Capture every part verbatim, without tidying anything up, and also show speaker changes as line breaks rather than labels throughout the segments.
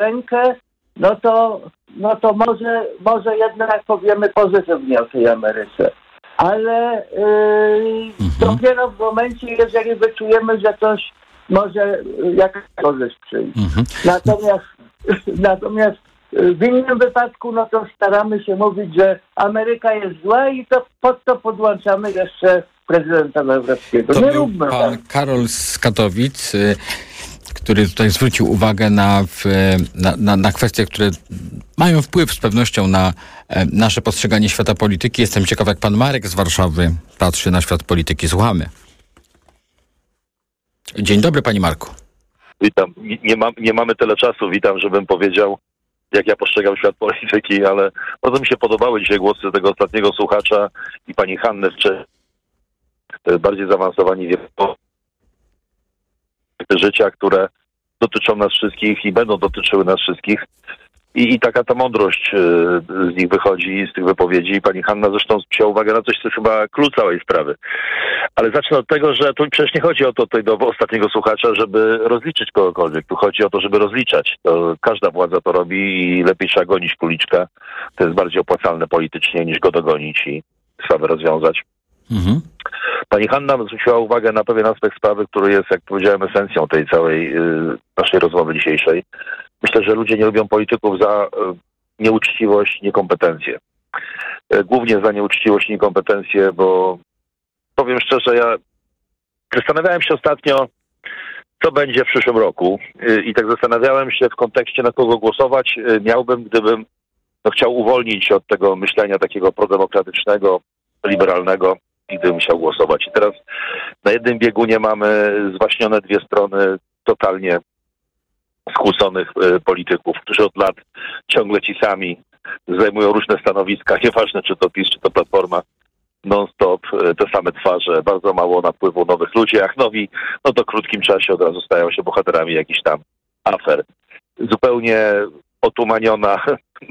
rękę, no to, no to może, może jednak powiemy pozytywnie o tej Ameryce. Ale yy, mhm. dopiero w momencie, jeżeli wyczujemy, że coś może jakaś korzyść przyjść. Mhm. Natomiast, natomiast w innym wypadku, no to staramy się mówić, że Ameryka jest zła i to pod to podłączamy jeszcze prezydenta Nawrockiego.
To
Nie
był
róbmy
pan
tak.
Karol z Katowic, który tutaj zwrócił uwagę na, na, na, na kwestie, które mają wpływ z pewnością na nasze postrzeganie świata polityki. Jestem ciekaw, jak pan Marek z Warszawy patrzy na świat polityki. Słuchamy. Dzień dobry, panie Marku.
Witam. Nie, ma, nie mamy tyle czasu, witam, żebym powiedział, jak ja postrzegam świat polityki, ale bardzo mi się podobały dzisiaj głosy tego ostatniego słuchacza i pani Hanny wcześniej. To jest bardziej zaawansowani wiekowo życia, które dotyczą nas wszystkich i będą dotyczyły nas wszystkich. I, i taka ta mądrość y, z nich wychodzi, z tych wypowiedzi. Pani Hanna zresztą wzięła uwagę na coś, co jest chyba klucz całej sprawy. Ale zacznę od tego, że tu przecież nie chodzi o to tutaj do ostatniego słuchacza, żeby rozliczyć kogokolwiek. Tu chodzi o to, żeby rozliczać. To każda władza to robi i lepiej trzeba gonić króliczka. To jest bardziej opłacalne politycznie, niż go dogonić i sprawę rozwiązać. Mhm. Pani Hanna zwróciła uwagę na pewien aspekt sprawy, który jest, jak powiedziałem, esencją tej całej y, naszej rozmowy dzisiejszej. Myślę, że ludzie nie lubią polityków za y, nieuczciwość, niekompetencję. Y, głównie za nieuczciwość i niekompetencję, bo powiem szczerze, ja zastanawiałem się ostatnio, co będzie w przyszłym roku y, i tak zastanawiałem się w kontekście, na kogo głosować y, miałbym, gdybym no, chciał uwolnić się od tego myślenia takiego prodemokratycznego, liberalnego i gdybym chciał głosować. I teraz na jednym biegunie mamy zwaśnione dwie strony totalnie skłóconych y, polityków, którzy od lat ciągle ci sami zajmują różne stanowiska, nieważne czy to PiS, czy to Platforma, non-stop y, te same twarze, bardzo mało napływu nowych ludzi, jak nowi, no to w krótkim czasie od razu stają się bohaterami jakichś tam afer. Zupełnie otumaniona,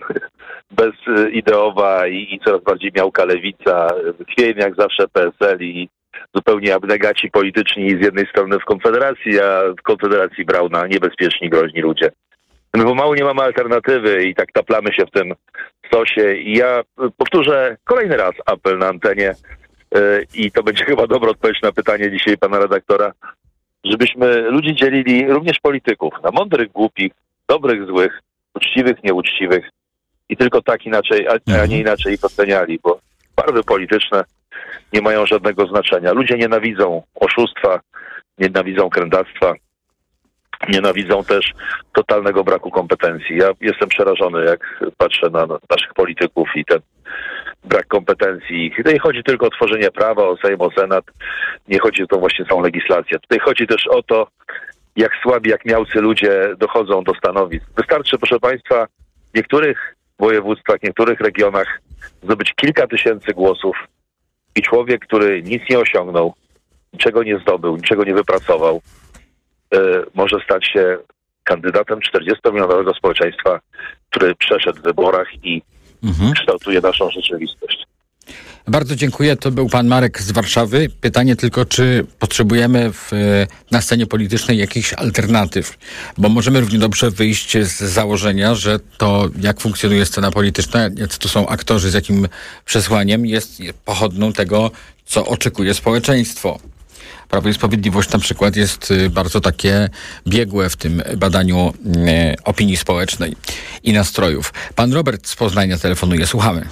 bezideowa i, i coraz bardziej miałka lewica, chwiejny jak zawsze P S L i zupełnie abnegaci polityczni z jednej strony w Konfederacji, a w Konfederacji Brauna niebezpieczni, groźni ludzie. My pomału nie mamy alternatywy i tak taplamy się w tym sosie i ja powtórzę kolejny raz apel na antenie yy, i to będzie chyba dobra odpowiedź na pytanie dzisiaj pana redaktora, żebyśmy ludzi dzielili, również polityków, na mądrych, głupich, dobrych, złych, uczciwych, nieuczciwych i tylko tak inaczej, a nie inaczej ich oceniali, bo barwy polityczne nie mają żadnego znaczenia. Ludzie nienawidzą oszustwa, nienawidzą krętactwa, nienawidzą też totalnego braku kompetencji. Ja jestem przerażony, jak patrzę na naszych polityków i ten brak kompetencji. Tutaj chodzi tylko o tworzenie prawa, o Sejm, o Senat. Nie chodzi o tą właśnie całą legislację. Tutaj chodzi też o to, jak słabi, jak miałcy ludzie dochodzą do stanowisk. Wystarczy, proszę państwa, w niektórych województwach, w niektórych regionach zdobyć kilka tysięcy głosów i człowiek, który nic nie osiągnął, niczego nie zdobył, niczego nie wypracował, yy, może stać się kandydatem czterdziestomilionowego społeczeństwa, który przeszedł w wyborach i mhm. kształtuje naszą rzeczywistość.
Bardzo dziękuję. To był pan Marek z Warszawy. Pytanie tylko, czy potrzebujemy w, na scenie politycznej jakichś alternatyw? Bo możemy równie dobrze wyjść z założenia, że to, jak funkcjonuje scena polityczna, jacy to są aktorzy, z jakim przesłaniem, jest pochodną tego, co oczekuje społeczeństwo. Prawo i Sprawiedliwość na przykład jest bardzo takie biegłe w tym badaniu e, opinii społecznej i nastrojów. Pan Robert z Poznania telefonuje. Słuchamy.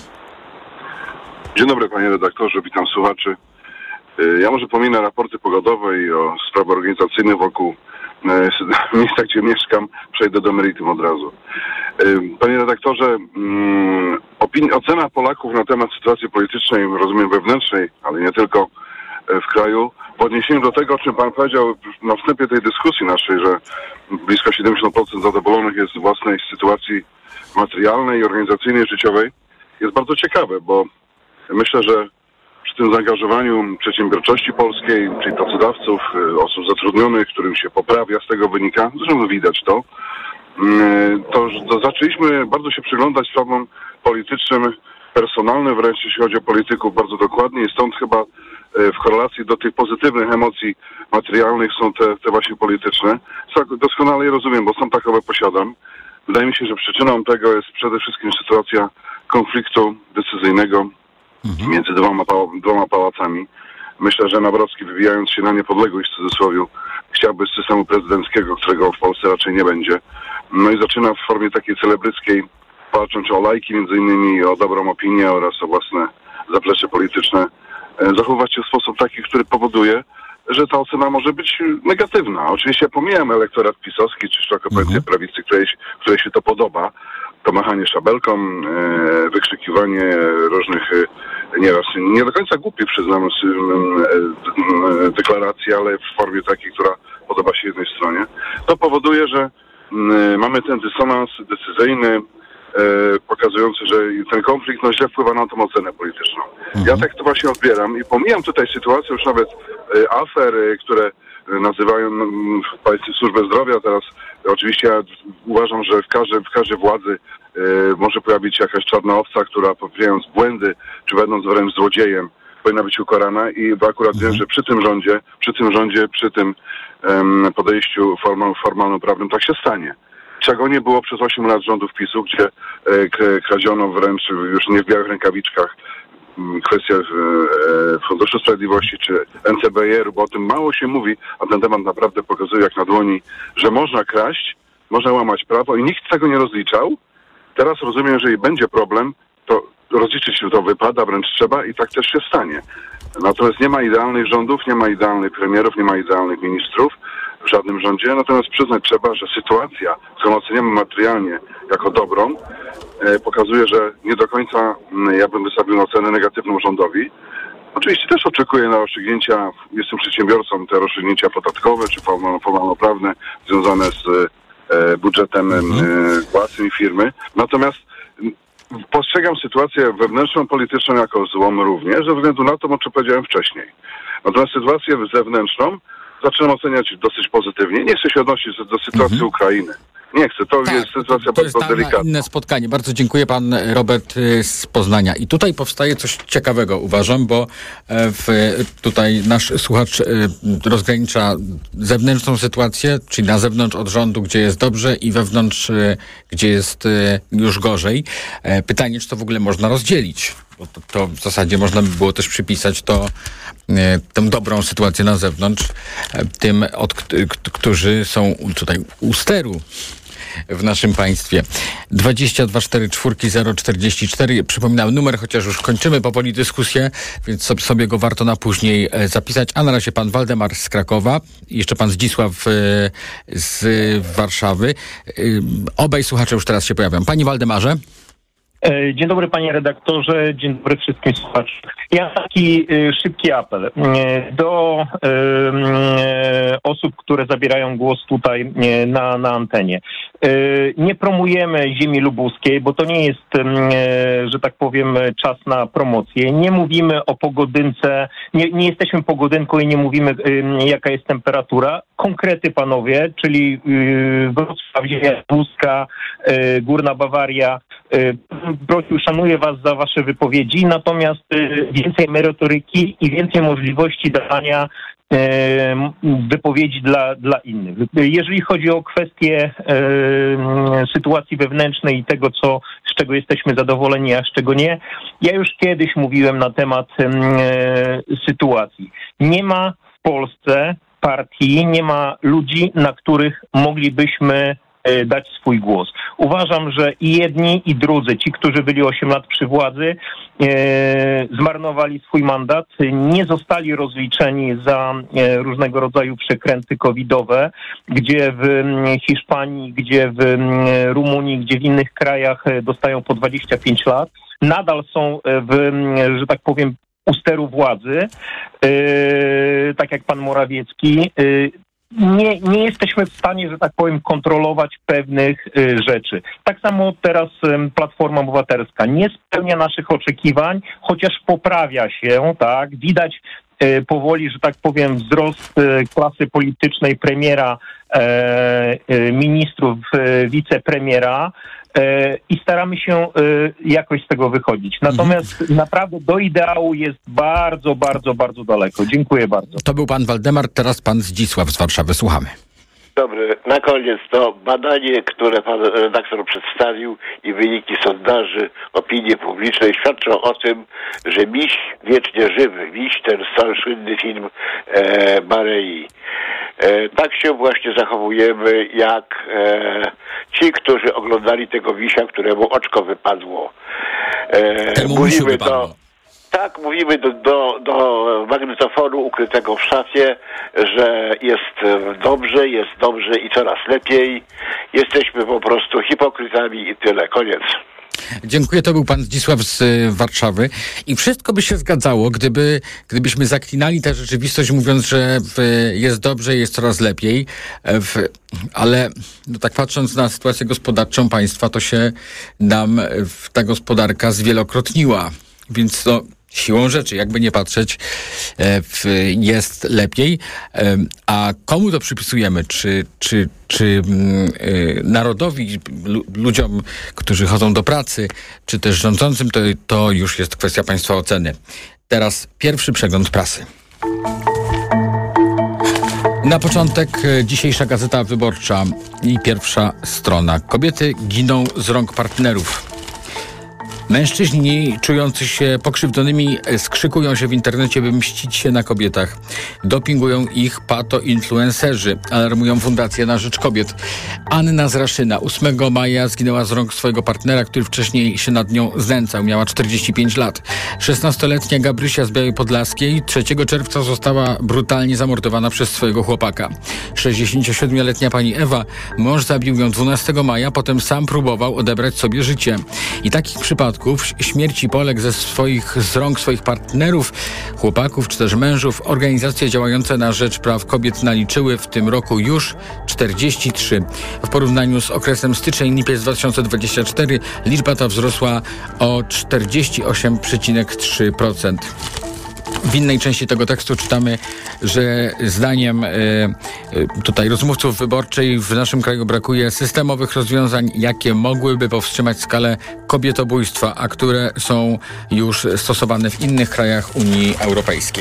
Dzień dobry, panie redaktorze, witam słuchaczy. Ja może pominę raporty pogodowe i o sprawy organizacyjne wokół miejsca, gdzie mieszkam, przejdę do meritum od razu. Panie redaktorze, opini- ocena Polaków na temat sytuacji politycznej, rozumiem wewnętrznej, ale nie tylko w kraju, w odniesieniu do tego, o czym pan powiedział na wstępie tej dyskusji naszej, że blisko siedemdziesiąt procent zadowolonych jest z własnej sytuacji materialnej, organizacyjnej, życiowej, jest bardzo ciekawe, bo myślę, że przy tym zaangażowaniu przedsiębiorczości polskiej, czyli pracodawców, osób zatrudnionych, którym się poprawia, z tego wynika, zresztą widać to, to, to zaczęliśmy bardzo się przyglądać sprawom politycznym, personalnym wręcz, jeśli chodzi o polityków, bardzo dokładnie i stąd chyba w korelacji do tych pozytywnych emocji materialnych są te, te właśnie polityczne. Co doskonale je rozumiem, bo sam takowe posiadam. Wydaje mi się, że przyczyną tego jest przede wszystkim sytuacja konfliktu decyzyjnego mhm. między dwoma, pała- dwoma pałacami. Myślę, że Nawrocki, wybijając się na niepodległość w cudzysłowie, chciałby z systemu prezydenckiego, którego w Polsce raczej nie będzie. No i zaczyna w formie takiej celebryckiej, walcząc o lajki między innymi, o dobrą opinię oraz o własne zaplecze polityczne, zachowywać się w sposób taki, który powoduje, że ta ocena może być negatywna. Oczywiście pomijam elektorat pisowski czy szeroko pojętej mhm. prawicy, której, której się to podoba. To machanie szabelką, e, wykrzykiwanie różnych e, nieraz nie do końca głupich, przyznam, e, e, deklaracji, ale w formie takiej, która podoba się jednej stronie. To powoduje, że e, mamy ten dysonans decyzyjny, e, pokazujący, że ten konflikt no, źle wpływa na tą ocenę polityczną. Mhm. Ja tak to właśnie odbieram i pomijam tutaj sytuację już nawet e, afer, e, które nazywają no, Państwo służbę zdrowia. Teraz oczywiście ja uważam, że w każdej, w każdej władzy e, może pojawić się jakaś czarna owca, która popełniając błędy, czy będąc wręcz złodziejem, powinna być ukarana i akurat mhm. wiem, że przy tym rządzie, przy tym rządzie, przy tym um, podejściu formal, formalno-prawnym tak się stanie. Czego nie było przez osiem lat rządów PiSu, gdzie e, k- kradziono wręcz już nie w białych rękawiczkach kwestia e, Funduszu Sprawiedliwości czy N C B R, bo o tym mało się mówi, a ten temat naprawdę pokazuje jak na dłoni, że można kraść, można łamać prawo i nikt tego nie rozliczał. Teraz rozumiem, że jeżeli będzie problem, to rozliczyć się to wypada, wręcz trzeba i tak też się stanie. Natomiast nie ma idealnych rządów, nie ma idealnych premierów, nie ma idealnych ministrów w żadnym rządzie, natomiast przyznać trzeba, że sytuacja, którą oceniamy materialnie jako dobrą, e, pokazuje, że nie do końca m, ja bym wystawił ocenę negatywną rządowi. Oczywiście też oczekuję na rozstrzygnięcia, jestem przedsiębiorcą, te rozstrzygnięcia podatkowe czy formalno-prawne związane z e, budżetem e, własnej firmy. Natomiast m, postrzegam sytuację wewnętrzną, polityczną jako złą również, ze względu na to, o czym powiedziałem wcześniej. Natomiast sytuację zewnętrzną zaczynam oceniać dosyć pozytywnie. Nie chcę się odnosić do, do sytuacji mhm. Ukrainy. Nie chcę, to tak, jest sytuacja
to, to jest
bardzo delikatna.
inne spotkanie. Bardzo dziękuję, pan Robert z Poznania. I tutaj powstaje coś ciekawego, uważam, bo w, tutaj nasz słuchacz rozgranicza zewnętrzną sytuację, czyli na zewnątrz od rządu, gdzie jest dobrze i wewnątrz, gdzie jest już gorzej. Pytanie, czy to w ogóle można rozdzielić? Bo to, to w zasadzie można by było też przypisać to, tę dobrą sytuację na zewnątrz tym, od, którzy są tutaj u steru w naszym państwie. dwadzieścia dwa czterdzieści cztery zero czterdzieści cztery. Przypominam numer, chociaż już kończymy powoli dyskusję, więc sobie go warto na później zapisać. A na razie pan Waldemar z Krakowa i jeszcze pan Zdzisław z Warszawy. Obaj słuchacze już teraz się pojawią. Panie Waldemarze.
Dzień dobry panie redaktorze, dzień dobry wszystkim słuchaczom. Ja mam taki y, szybki apel y, do y, y, osób, które zabierają głos tutaj y, na, na antenie. Y, nie promujemy ziemi lubuskiej, bo to nie jest, y, że tak powiem, czas na promocję. Nie mówimy o pogodynce, nie, nie jesteśmy pogodynką i nie mówimy, y, jaka jest temperatura. Konkrety panowie, czyli y, Wrocław, ziemia lubuska, y, Górna Bawaria. Y, Prosił, szanuję was za wasze wypowiedzi, natomiast y, więcej merytoryki i więcej możliwości dawania y, wypowiedzi dla, dla innych. Jeżeli chodzi o kwestię y, sytuacji wewnętrznej i tego, co, z czego jesteśmy zadowoleni, a z czego nie, ja już kiedyś mówiłem na temat y, sytuacji. Nie ma w Polsce partii, nie ma ludzi, na których moglibyśmy dać swój głos. Uważam, że i jedni, i drudzy, ci, którzy byli osiem lat przy władzy, e, zmarnowali swój mandat, nie zostali rozliczeni za e, różnego rodzaju przekręty covidowe, gdzie w Hiszpanii, gdzie w Rumunii, gdzie w innych krajach dostają po dwadzieścia pięć lat. Nadal są w, że tak powiem, u steru władzy, e, tak jak pan Morawiecki. E, Nie, nie jesteśmy w stanie, że tak powiem, kontrolować pewnych y, rzeczy. Tak samo teraz y, Platforma Obywatelska nie spełnia naszych oczekiwań, chociaż poprawia się, tak, widać y, powoli, że tak powiem, wzrost y, klasy politycznej premiera, y, y, ministrów, y, wicepremiera, i staramy się jakoś z tego wychodzić. Natomiast mhm. naprawdę do ideału jest bardzo, bardzo, bardzo daleko. Dziękuję bardzo.
To był pan Waldemar, teraz pan Zdzisław z Warszawy. Słuchamy.
dobry. Na koniec to badanie, które pan redaktor przedstawił i wyniki sondaży opinii publicznej świadczą o tym, że miś wiecznie żywy, miś, ten słynny film e, Barei. E, tak się właśnie zachowujemy jak e, ci, którzy oglądali tego misia, któremu oczko wypadło. E, mówimy do... Tak, mówimy do, do, do magnetofonu ukrytego w szafie, że jest dobrze, jest dobrze i coraz lepiej. Jesteśmy po prostu hipokrytami i tyle. Koniec.
Dziękuję, to był pan Zdzisław z Warszawy. I wszystko by się zgadzało, gdyby, gdybyśmy zaklinali tę rzeczywistość, mówiąc, że w, jest dobrze, jest coraz lepiej. W, ale no tak patrząc na sytuację gospodarczą państwa, to się nam w, ta gospodarka zwielokrotniła. Więc no, siłą rzeczy, jakby nie patrzeć, jest lepiej. A komu to przypisujemy? Czy, czy, czy narodowi, ludziom, którzy chodzą do pracy, czy też rządzącym, to, to już jest kwestia państwa oceny. Teraz pierwszy przegląd prasy. Na początek dzisiejsza Gazeta Wyborcza i pierwsza strona. Kobiety giną z rąk partnerów. Mężczyźni czujący się pokrzywdzonymi skrzykują się w internecie, by mścić się na kobietach. Dopingują ich pato-influencerzy, alarmują Fundację na Rzecz Kobiet. Anna z Raszyna ósmego maja zginęła z rąk swojego partnera, który wcześniej się nad nią znęcał. Miała czterdzieści pięć lat. szesnastoletnia Gabrysia z Białej Podlaskiej trzeciego czerwca została brutalnie zamordowana przez swojego chłopaka. sześćdziesięciosiedmioletnia pani Ewa, mąż zabił ją dwunastego maja, potem sam próbował odebrać sobie życie. I takich przypadków śmierci Polek ze swoich, z rąk swoich partnerów, chłopaków czy też mężów organizacje działające na rzecz praw kobiet naliczyły w tym roku już czterdzieści trzy. W porównaniu z okresem styczeń-lipiec dwa tysiące dwudziesty czwarty liczba ta wzrosła o czterdzieści osiem przecinek trzy procent. W innej części tego tekstu czytamy, że zdaniem y, y, tutaj rozmówców wyborczej w naszym kraju brakuje systemowych rozwiązań, jakie mogłyby powstrzymać skalę kobietobójstwa, a które są już stosowane w innych krajach Unii Europejskiej.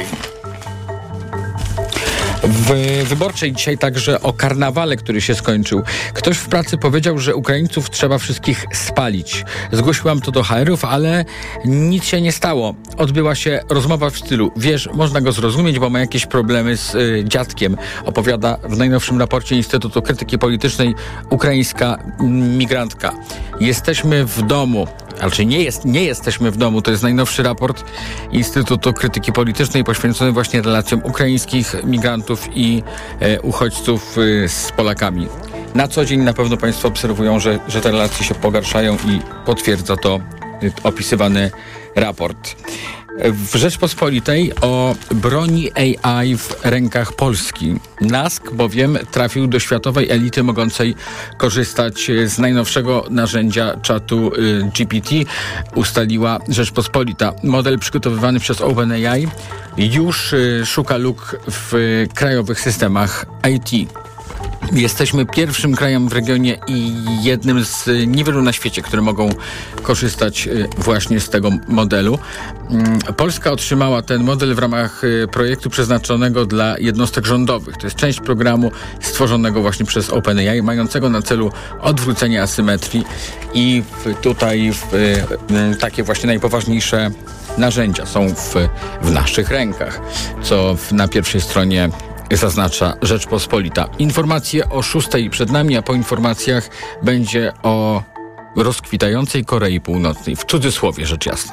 W Wyborczej dzisiaj także o karnawale, który się skończył. Ktoś w pracy powiedział, że Ukraińców trzeba wszystkich spalić. Zgłosiłam to do H R ów, ale nic się nie stało. Odbyła się rozmowa w stylu: wiesz, można go zrozumieć, bo ma jakieś problemy z y, dziadkiem. Opowiada w najnowszym raporcie Instytutu Krytyki Politycznej ukraińska migrantka. Jesteśmy w domu. Ale nie, jest, nie jesteśmy w domu. To jest najnowszy raport Instytutu Krytyki Politycznej poświęcony właśnie relacjom ukraińskich migrantów i e, uchodźców e, z Polakami. Na co dzień na pewno państwo obserwują, że, że te relacje się pogarszają i potwierdza to e, opisywany raport. W Rzeczpospolitej o broni A I w rękach Polski. NASK bowiem trafił do światowej elity mogącej korzystać z najnowszego narzędzia czatu G P T, ustaliła Rzeczpospolita. Model przygotowywany przez OpenAI już szuka luk w krajowych systemach I T. Jesteśmy pierwszym krajem w regionie i jednym z niewielu na świecie, które mogą korzystać właśnie z tego modelu. Polska otrzymała ten model w ramach projektu przeznaczonego dla jednostek rządowych. To jest część programu stworzonego właśnie przez OpenAI, mającego na celu odwrócenie asymetrii i tutaj w, takie właśnie najpoważniejsze narzędzia są w, w naszych rękach, co w, na pierwszej stronie zaznacza Rzeczpospolita. Informacje o szóstej przed nami, a po informacjach będzie o rozkwitającej Korei Północnej. W cudzysłowie, rzecz jasna.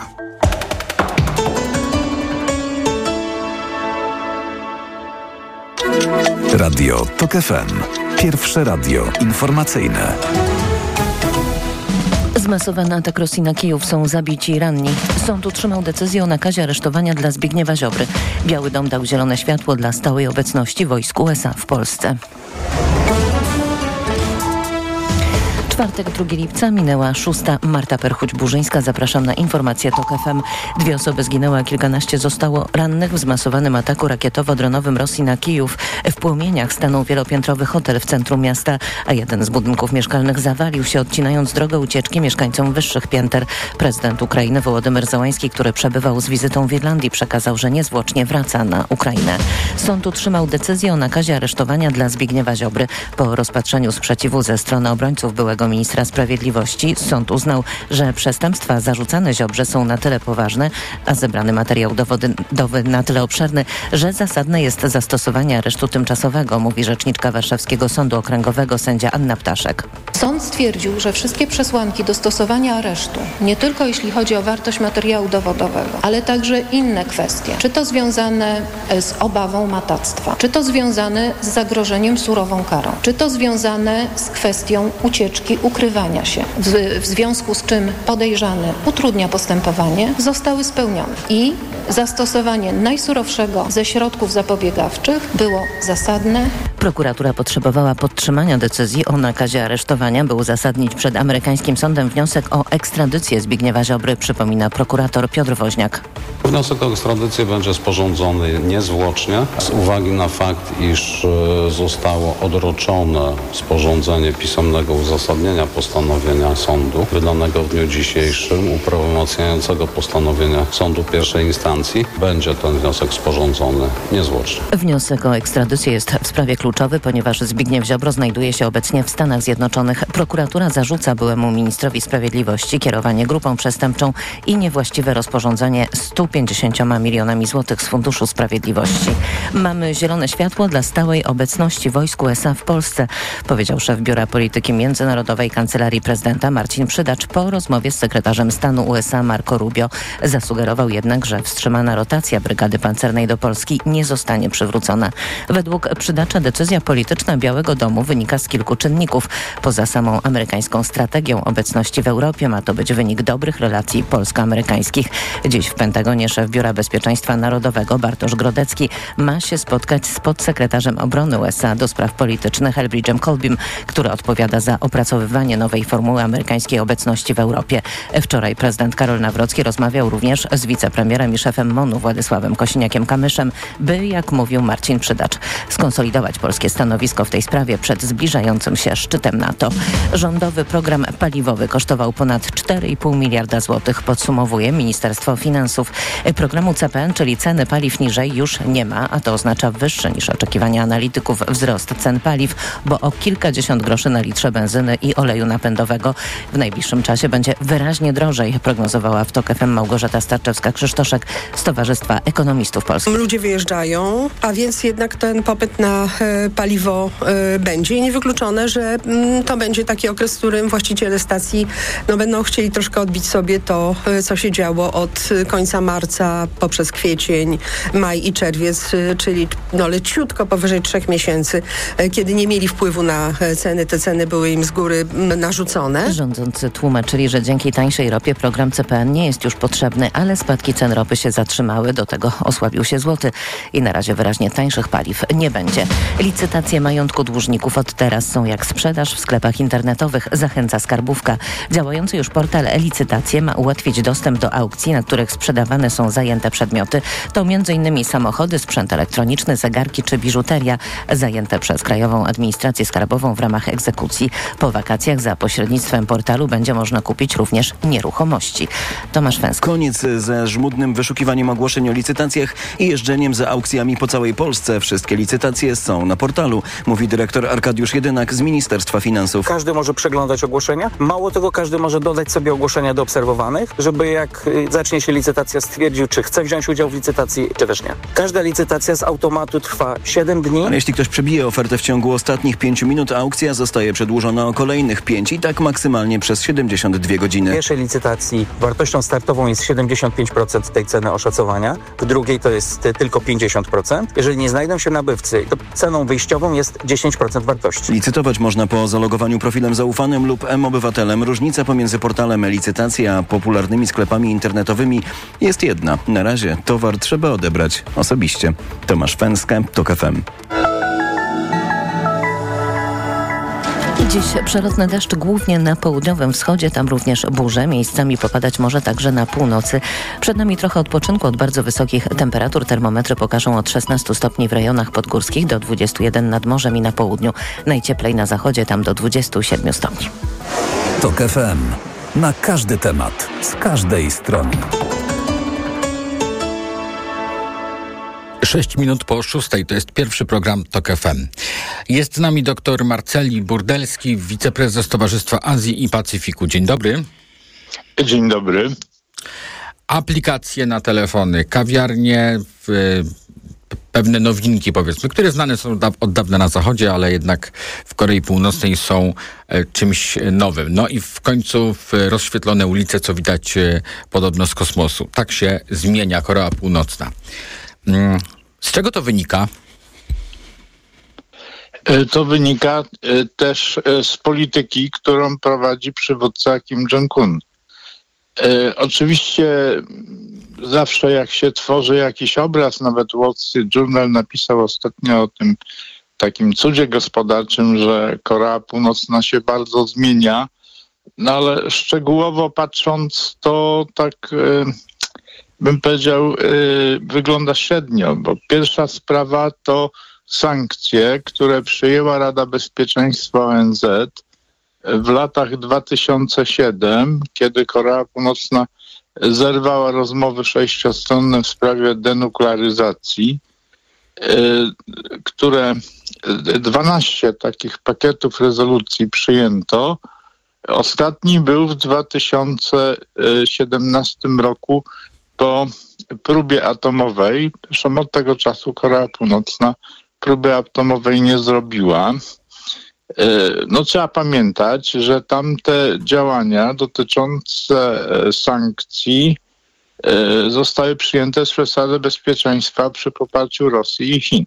Radio TOK F M. Pierwsze radio informacyjne.
Zmasowany atak Rosji na Kijów, są zabici i ranni. Sąd utrzymał decyzję o nakazie aresztowania dla Zbigniewa Ziobry. Biały Dom dał zielone światło dla stałej obecności wojsk U S A w Polsce. Czwartek, drugiego lipca, minęła szósta. Marta Perchuć-Burzyńska. Zapraszam na informacje TOK F M. Dwie osoby zginęły, a kilkanaście zostało rannych w zmasowanym ataku rakietowo-dronowym Rosji na Kijów. W płomieniach stanął wielopiętrowy hotel w centrum miasta, a jeden z budynków mieszkalnych zawalił się, odcinając drogę ucieczki mieszkańcom wyższych pięter. Prezydent Ukrainy Wołodymyr Zełański, który przebywał z wizytą w Irlandii, przekazał, że niezwłocznie wraca na Ukrainę. Sąd utrzymał decyzję o nakazie aresztowania dla Zbigniewa Ziobry. Po rozpatrzeniu sprzeciwu ze strony obrońców byłego ministra sprawiedliwości sąd uznał, że przestępstwa zarzucane Ziobrze są na tyle poważne, a zebrany materiał dowodowy na tyle obszerny, że zasadne jest zastosowanie aresztu tymczasowego, mówi rzeczniczka Warszawskiego Sądu Okręgowego sędzia Anna Ptaszek.
Sąd stwierdził, że wszystkie przesłanki do stosowania aresztu, nie tylko jeśli chodzi o wartość materiału dowodowego, ale także inne kwestie, czy to związane z obawą matactwa, czy to związane z zagrożeniem surową karą, czy to związane z kwestią ucieczki, ukrywania się, w, w związku z czym podejrzany utrudnia postępowanie, zostały spełnione i zastosowanie najsurowszego ze środków zapobiegawczych było zasadne.
Prokuratura potrzebowała podtrzymania decyzji o nakazie aresztowania, by uzasadnić przed amerykańskim sądem wniosek o ekstradycję Zbigniewa Ziobry, przypomina prokurator Piotr Woźniak.
Wniosek o ekstradycję będzie sporządzony niezwłocznie z uwagi na fakt, iż zostało odroczone sporządzenie pisemnego uzasadnienia postanowienia sądu wydanego w dniu dzisiejszym, uprawomocniającego postanowienia sądu pierwszej instancji. Będzie ten wniosek sporządzony niezwłocznie.
Wniosek o ekstradycję jest w sprawie kluczowy, ponieważ Zbigniew Ziobro znajduje się obecnie w Stanach Zjednoczonych. Prokuratura zarzuca byłemu ministrowi sprawiedliwości kierowanie grupą przestępczą i niewłaściwe rozporządzenie stu pięćdziesięcioma milionami złotych z Funduszu Sprawiedliwości. Mamy zielone światło dla stałej obecności wojsk U S A w Polsce, powiedział szef Biura Polityki Międzynarodowej Kancelarii Prezydenta Marcin Przydacz po rozmowie z sekretarzem stanu U S A Marco Rubio. Zasugerował jednak, że wstrzymana rotacja brygady pancernej do Polski nie zostanie przywrócona. Według Przydacza decyzja polityczna Białego Domu wynika z kilku czynników. Poza samą amerykańską strategią obecności w Europie ma to być wynik dobrych relacji polsko-amerykańskich. Dziś w Pentagonie szef Biura Bezpieczeństwa Narodowego Bartosz Grodecki ma się spotkać z podsekretarzem obrony U S A do spraw politycznych Elbridge'em Colbym, który odpowiada za opracowywanie nowej formuły amerykańskiej obecności w Europie. Wczoraj prezydent Karol Nawrocki rozmawiał również z wicepremierem i szefem M O N-u Władysławem Kosiniakiem-Kamyszem, by, jak mówił Marcin Przydacz, skonsolidować polskie stanowisko w tej sprawie przed zbliżającym się szczytem NATO. Rządowy program paliwowy kosztował ponad cztery i pół miliarda złotych, podsumowuje Ministerstwo Finansów. Programu C P N, czyli ceny paliw niżej, już nie ma, a to oznacza wyższy niż oczekiwania analityków wzrost cen paliw, bo o kilkadziesiąt groszy na litrze benzyny i oleju napędowego w najbliższym czasie będzie wyraźnie drożej, prognozowała w TOK F M Małgorzata Starczewska-Krzysztoszek z Towarzystwa Ekonomistów Polskich.
Ludzie wyjeżdżają, a więc jednak ten popyt na e, paliwo e, będzie i niewykluczone, że m, to będzie taki okres, w którym właściciele stacji no, będą chcieli troszkę odbić sobie to, e, co się działo od końca marca poprzez kwiecień, maj i czerwiec, e, czyli no, leciutko powyżej trzech miesięcy, e, kiedy nie mieli wpływu na e, ceny. Te ceny były im z góry m, narzucone.
Rządzący tłumaczyli, że dzięki tańszej ropie program C P N nie jest już potrzebny, ale spadki cen ropy się zatrzymały, do tego osłabił się złoty i na razie wyraźnie tańszych paliw nie będzie. Licytacje majątku dłużników od teraz są jak sprzedaż w sklepach internetowych, zachęca Skarbówka. Działający już portal e-licytacje ma ułatwić dostęp do aukcji, na których sprzedawane są zajęte przedmioty. To między innymi samochody, sprzęt elektroniczny, zegarki czy biżuteria zajęte przez Krajową Administrację Skarbową w ramach egzekucji. Po wakacjach za pośrednictwem portalu będzie można kupić również nieruchomości. Tomasz Węsk.
Koniec ze żmudnym wyszukiwaniem ogłoszeń o licytacjach i jeżdżeniem za aukcjami po całej Polsce. Wszystkie licytacje są na portalu, mówi dyrektor Arkadiusz Jedynak z Ministerstwa Finansów.
Każdy może przeglądać ogłoszenia. Mało tego, każdy może dodać sobie ogłoszenia do obserwowanych, żeby jak zacznie się licytacja, stwierdził, czy chce wziąć udział w licytacji, czy też nie. Każda licytacja z automatu trwa siedem dni.
Ale jeśli ktoś przebije ofertę w ciągu ostatnich pięciu minut, aukcja zostaje przedłużona o kolejnych pięć i tak maksymalnie przez siedemdziesiąt dwie godziny.
W pierwszej licytacji wartością startową jest siedemdziesiąt pięć procent tej ceny oszacowania, w drugiej to jest tylko pięćdziesiąt procent. Jeżeli nie znajdą się nabywcy, to ceną wyjściową jest dziesięć procent wartości.
Licytować można po zalogowaniu profilem zaufanym lub M-Obywatelem. Różnica pomiędzy portalem e-licytacja a popularnymi sklepami internetowymi jest jedna. Na razie towar trzeba odebrać osobiście. Tomasz Węska, TOK F M.
Dziś przelotny deszcz głównie na południowym wschodzie, tam również burze. Miejscami popadać może także na północy. Przed nami trochę odpoczynku od bardzo wysokich temperatur. Termometry pokażą od szesnastu stopni w rejonach podgórskich do dwudziestu jeden nad morzem i na południu. Najcieplej na zachodzie, tam do dwudziestu siedmiu stopni.
TOK F M. Na każdy temat, z każdej strony.
Sześć minut po szóstej, to jest pierwszy program TOK F M. Jest z nami dr Marceli Burdelski, wiceprezes Towarzystwa Azji i Pacyfiku. Dzień dobry.
Dzień dobry.
Aplikacje na telefony, kawiarnie, w, pewne nowinki powiedzmy, które znane są da- od dawna na Zachodzie, ale jednak w Korei Północnej są e, czymś nowym. No i w końcu w rozświetlone ulice, co widać e, podobno z kosmosu. Tak się zmienia Korea Północna. Mm. Z czego to wynika?
To wynika też z polityki, którą prowadzi przywódca Kim Jong-un. Oczywiście zawsze jak się tworzy jakiś obraz, nawet Wall Street Journal napisał ostatnio o tym takim cudzie gospodarczym, że Korea Północna się bardzo zmienia, no ale szczegółowo patrząc, to tak bym powiedział, wygląda średnio, bo pierwsza sprawa to sankcje, które przyjęła Rada Bezpieczeństwa O N Z w latach dwa tysiące siódmym, kiedy Korea Północna zerwała rozmowy sześciostronne w sprawie denuklearyzacji, które dwanaście takich pakietów rezolucji przyjęto. Ostatni był w dwa tysiące siedemnastym roku po próbie atomowej. Zresztą od tego czasu Korea Północna próby atomowej nie zrobiła. No trzeba pamiętać, że tamte działania dotyczące sankcji zostały przyjęte przez Radę Bezpieczeństwa przy poparciu Rosji i Chin.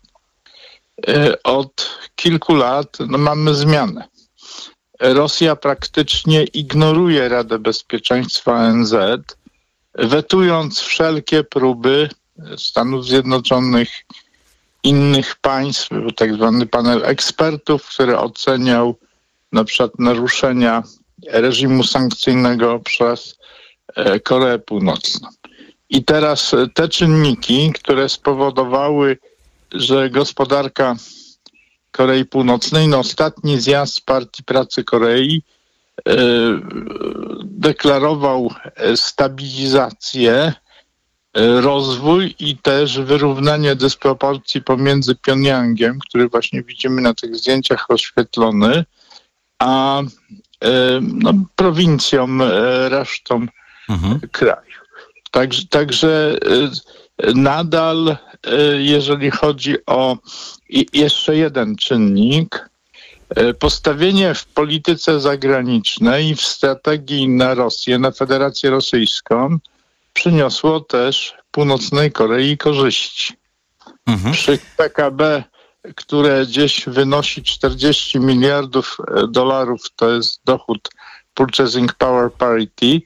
Od kilku lat no, mamy zmianę. Rosja praktycznie ignoruje Radę Bezpieczeństwa O N Z, wetując wszelkie próby Stanów Zjednoczonych, innych państw, tak zwany panel ekspertów, który oceniał na przykład naruszenia reżimu sankcyjnego przez Koreę Północną. I teraz te czynniki, które spowodowały, że gospodarka Korei Północnej, no ostatni zjazd Partii Pracy Korei e, deklarował stabilizację, e, rozwój i też wyrównanie dysproporcji pomiędzy Pjongjangiem, który właśnie widzimy na tych zdjęciach oświetlony, a e, no, prowincją, e, resztą mhm. kraju. Także, także e, nadal, jeżeli chodzi o jeszcze jeden czynnik, postawienie w polityce zagranicznej i w strategii na Rosję, na Federację Rosyjską przyniosło też Północnej Korei korzyści. Mhm. Przy P K B, które gdzieś wynosi czterdzieści miliardów dolarów, to jest dochód Purchasing Power Parity,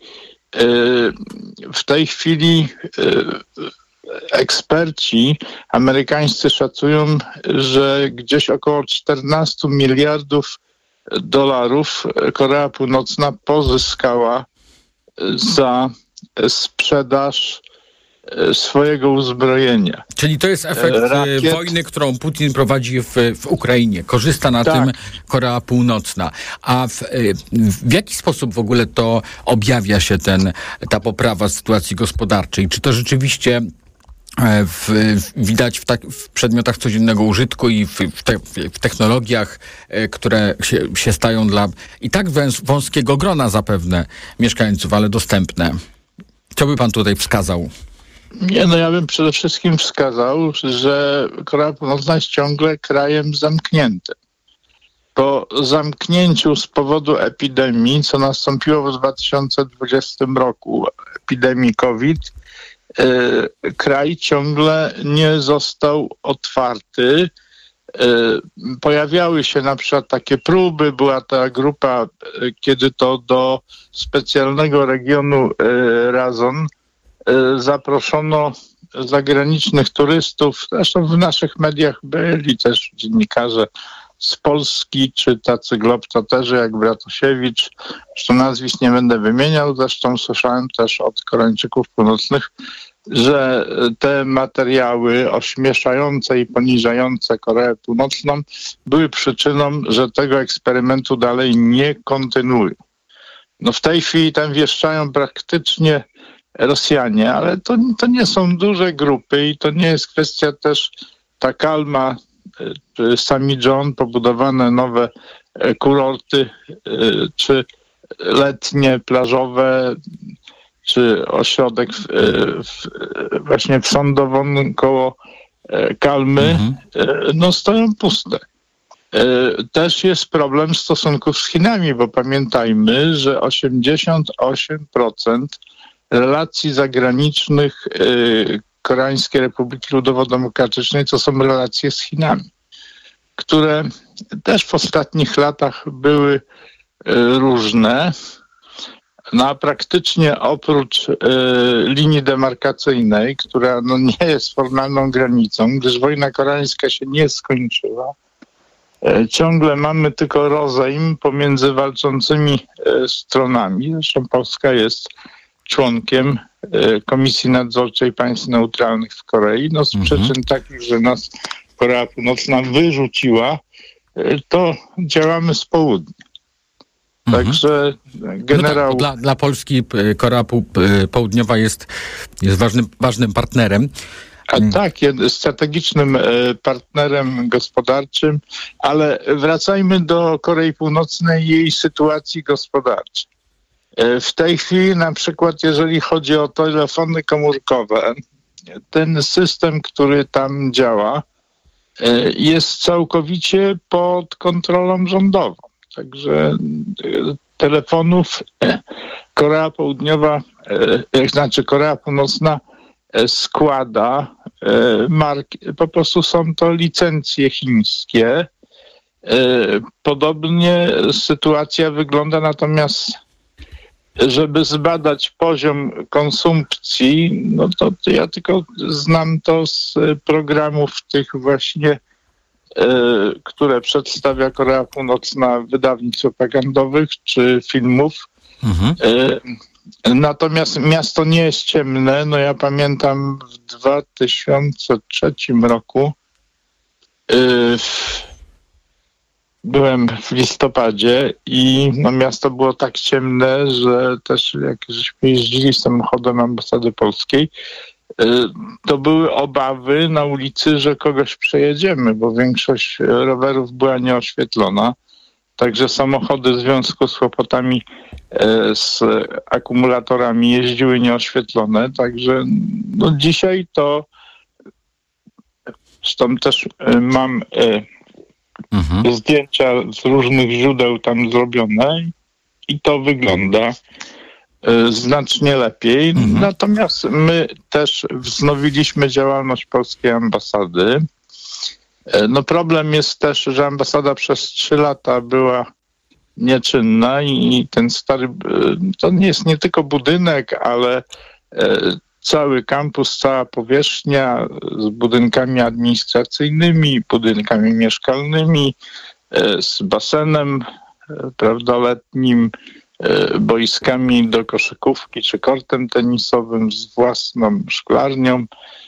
w tej chwili eksperci amerykańscy szacują, że gdzieś około czternaście miliardów dolarów Korea Północna pozyskała za sprzedaż swojego uzbrojenia.
Czyli to jest efekt Rakiet. wojny, którą Putin prowadzi w, w Ukrainie. Korzysta na tak. tym Korea Północna. A w, w jaki sposób w ogóle to objawia się ten, ta poprawa sytuacji gospodarczej? Czy to rzeczywiście W, w, widać w, tak, w przedmiotach codziennego użytku i w, w, te, w technologiach, e, które się, się stają dla i tak węs, wąskiego grona zapewne mieszkańców, ale dostępne. Co by pan tutaj wskazał?
Nie, no ja bym przede wszystkim wskazał, że Korea Północna jest ciągle krajem zamkniętym. Po zamknięciu z powodu epidemii, co nastąpiło w dwa tysiące dwudziestym roku, epidemii COVID, kraj ciągle nie został otwarty. Pojawiały się na przykład takie próby, była ta grupa, kiedy to do specjalnego regionu Razon zaproszono zagranicznych turystów, zresztą w naszych mediach byli też dziennikarze z Polski, czy tacy globtroterzy jak Bratosiewicz, zresztą nazwisk nie będę wymieniał, zresztą słyszałem też od Koreańczyków Północnych, że te materiały ośmieszające i poniżające Koreę Północną były przyczyną, że tego eksperymentu dalej nie kontynuują. No w tej chwili tam wieszczają praktycznie Rosjanie, ale to, to nie są duże grupy i to nie jest kwestia też ta Kalma, Sami John, pobudowane nowe kurorty, czy letnie, plażowe, czy ośrodek w, w, właśnie w Sądowon koło Kalmy, mhm. no stoją puste. Też jest problem stosunków z Chinami, bo pamiętajmy, że osiemdziesiąt osiem procent relacji zagranicznych Koreańskiej Republiki Ludowo-Demokratycznej to są relacje z Chinami, które też w ostatnich latach były różne. No a praktycznie oprócz y, linii demarkacyjnej, która no, nie jest formalną granicą, gdyż wojna koreańska się nie skończyła, y, ciągle mamy tylko rozejm pomiędzy walczącymi y, stronami. Zresztą Polska jest członkiem y, Komisji Nadzorczej Państw Neutralnych w Korei. No z mhm. przyczyn takich, że nas Korea Północna wyrzuciła, y, to działamy z południa. Także generał...
No tak, dla, dla Polski Korea Południowa jest, jest ważnym, ważnym partnerem.
A tak, strategicznym partnerem gospodarczym, ale wracajmy do Korei Północnej i jej sytuacji gospodarczej. W tej chwili na przykład, jeżeli chodzi o telefony komórkowe, ten system, który tam działa, jest całkowicie pod kontrolą rządową. Także telefonów Korea Południowa, znaczy Korea Północna składa marki, po prostu są to licencje chińskie. Podobnie sytuacja wygląda, natomiast żeby zbadać poziom konsumpcji, no to ja tylko znam to z programów tych właśnie, które przedstawia Korea Północna, wydawnictw propagandowych czy filmów. Mhm. Natomiast miasto nie jest ciemne. No ja pamiętam w dwa tysiące trzecim roku byłem w listopadzie i no miasto było tak ciemne, że też jak żeśmy jeździli samochodem ambasady polskiej, to były obawy na ulicy, że kogoś przejedziemy, bo większość rowerów była nieoświetlona. Także samochody w związku z kłopotami z akumulatorami jeździły nieoświetlone. Także no dzisiaj to zresztą też mam mhm. zdjęcia z różnych źródeł tam zrobione i to wygląda znacznie lepiej. Mhm. Natomiast my też wznowiliśmy działalność polskiej ambasady. No problem jest też, że ambasada przez trzy lata była nieczynna i ten stary, to nie jest nie tylko budynek, ale cały kampus, cała powierzchnia z budynkami administracyjnymi, budynkami mieszkalnymi, z basenem, prawda, letnim, boiskami do koszykówki czy kortem tenisowym, z własną szklarnią.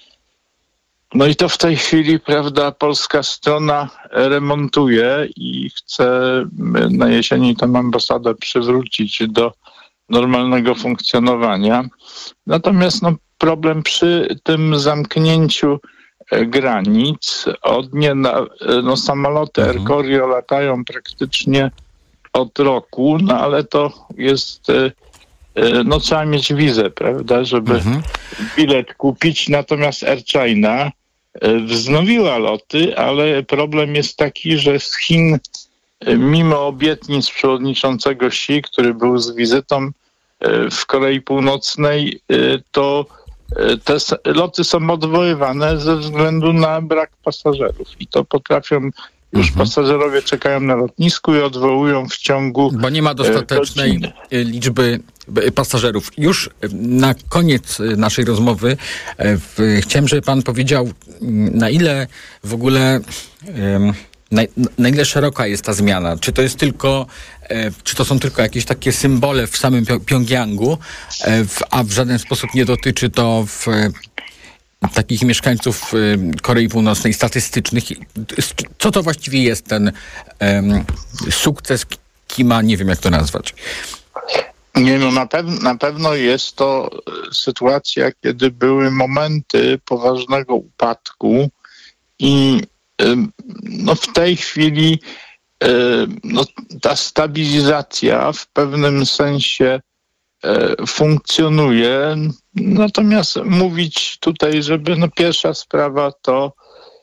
No i to w tej chwili, prawda, polska strona remontuje i chce na jesieni tę ambasadę przywrócić do normalnego funkcjonowania. Natomiast no, problem przy tym zamknięciu granic, od nie na, no, samoloty mhm. Air Koryo latają praktycznie od roku, no ale to jest, no trzeba mieć wizę, prawda, żeby mhm. bilet kupić, natomiast Air China wznowiła loty, ale problem jest taki, że z Chin, mimo obietnic przewodniczącego Xi, który był z wizytą w Korei Północnej, to te loty są odwoływane ze względu na brak pasażerów i to potrafią już mhm. pasażerowie czekają na lotnisku i odwołują w ciągu
Bo nie ma dostatecznej godziny. liczby pasażerów. Już na koniec naszej rozmowy chciałem, żeby pan powiedział, na ile w ogóle na, na ile szeroka jest ta zmiana? Czy to jest tylko, e, czy to są tylko jakieś takie symbole w samym Pjongjangu, e, w, a w żaden sposób nie dotyczy to w, e, takich mieszkańców e, Korei Północnej statystycznych? Co to właściwie jest ten e, sukces Kima? Nie wiem, jak to nazwać.
Nie, no na, pew- na pewno jest to sytuacja, kiedy były momenty poważnego upadku i no, w tej chwili no, ta stabilizacja w pewnym sensie funkcjonuje. Natomiast mówić tutaj, żeby no, pierwsza sprawa to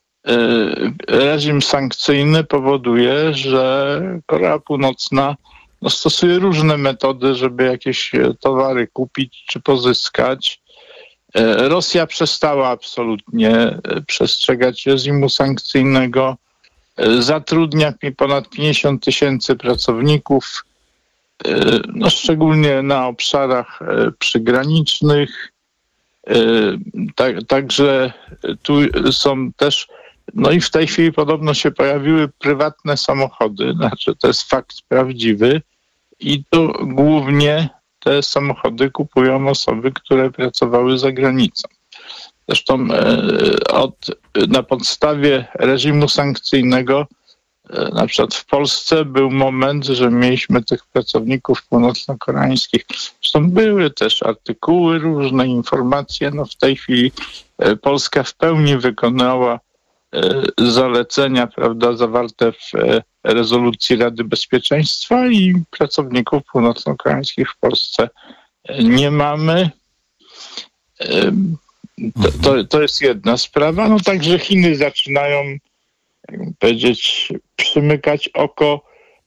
reżim sankcyjny powoduje, że Korea Północna no, stosuje różne metody, żeby jakieś towary kupić czy pozyskać. Rosja przestała absolutnie przestrzegać reżimu sankcyjnego. Zatrudnia ponad pięćdziesiąt tysięcy pracowników, no, szczególnie na obszarach przygranicznych. Tak, także tu są też, no i w tej chwili podobno się pojawiły prywatne samochody, znaczy to jest fakt prawdziwy i to głównie te samochody kupują osoby, które pracowały za granicą. Zresztą od, na podstawie reżimu sankcyjnego na przykład w Polsce był moment, że mieliśmy tych pracowników północno-koreańskich. Zresztą były też artykuły, różne informacje. No w tej chwili Polska w pełni wykonała zalecenia, prawda, zawarte w rezolucji Rady Bezpieczeństwa i pracowników północno-koreańskich w Polsce nie mamy. To, to, to jest jedna sprawa. No także Chiny zaczynają, jakby powiedzieć, przymykać oko.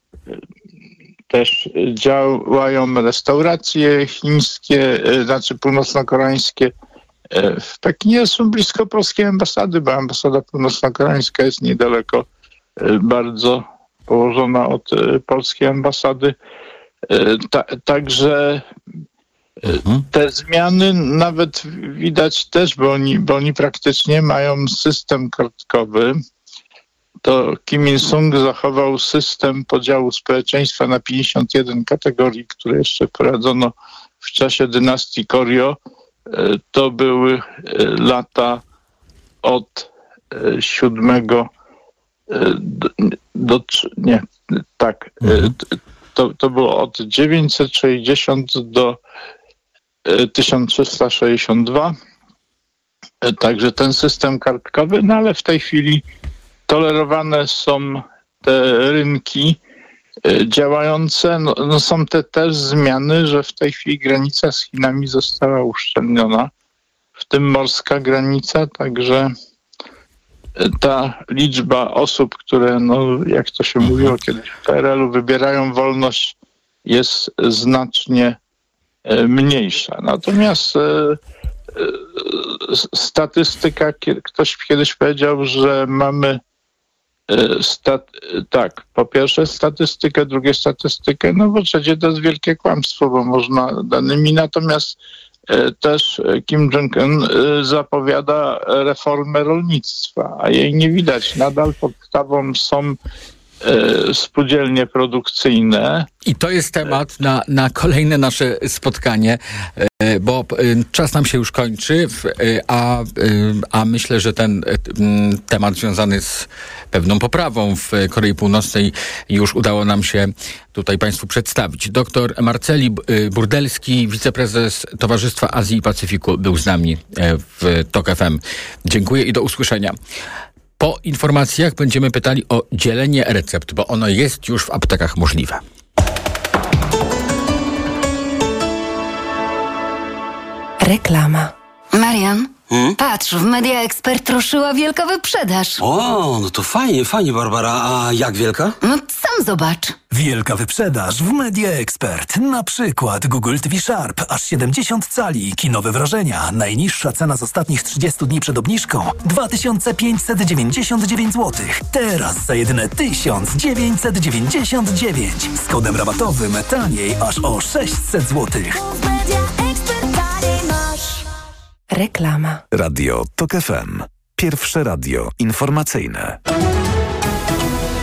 Też działają restauracje chińskie, znaczy północno-koreańskie. W Pekinie są blisko polskiej ambasady, bo ambasada północno-koreańska jest niedaleko, bardzo położona od polskiej ambasady. Ta, także te zmiany nawet widać też, bo oni, bo oni praktycznie mają system kartkowy. To Kim Il-sung zachował system podziału społeczeństwa na pięćdziesiąt jeden kategorii, które jeszcze wprowadzono w czasie dynastii Koryo. To były lata od siódmego do, do nie, tak, mhm. to, to było od dziewięćset sześćdziesiąt do tysiąc trzysta sześćdziesiąt dwa. Także ten system kartkowy, no ale w tej chwili tolerowane są te rynki działające. No, no są te też zmiany, że w tej chwili granica z Chinami została uszczelniona, w tym morska granica, także ta liczba osób, które, no, jak to się mówiło kiedyś w P R L u, wybierają wolność, jest znacznie mniejsza. Natomiast e, e, statystyka, ktoś kiedyś powiedział, że mamy e, stat, tak, po pierwsze statystykę, drugie statystykę, no bo trzecie to jest wielkie kłamstwo, bo można danymi, natomiast e, też Kim Jong-un e, zapowiada reformę rolnictwa, a jej nie widać. Nadal podstawą są spółdzielnie produkcyjne.
I to jest temat na, na kolejne nasze spotkanie, bo czas nam się już kończy, a, a myślę, że ten temat związany z pewną poprawą w Korei Północnej już udało nam się tutaj Państwu przedstawić. Doktor Marceli Burdelski, wiceprezes Towarzystwa Azji i Pacyfiku, był z nami w TOK F M. Dziękuję i do usłyszenia. Po informacjach będziemy pytali o dzielenie recept, bo ono jest już w aptekach możliwe.
Reklama.
Marian,
Hmm?
patrz, w Media Expert ruszyła wielka wyprzedaż.
O, no to fajnie, fajnie, Barbara. A jak wielka?
No sam zobacz.
Wielka wyprzedaż w Media Expert. Na przykład Google T V Sharp, aż siedemdziesiąt cali, kinowe wrażenia. Najniższa cena z ostatnich trzydziestu dni przed obniżką dwa tysiące pięćset dziewięćdziesiąt dziewięć złotych. Teraz za jedyne tysiąc dziewięćset dziewięćdziesiąt dziewięć. Z kodem rabatowym taniej aż o sześćset złotych.
Reklama.
Radio TOK F M. Pierwsze radio informacyjne.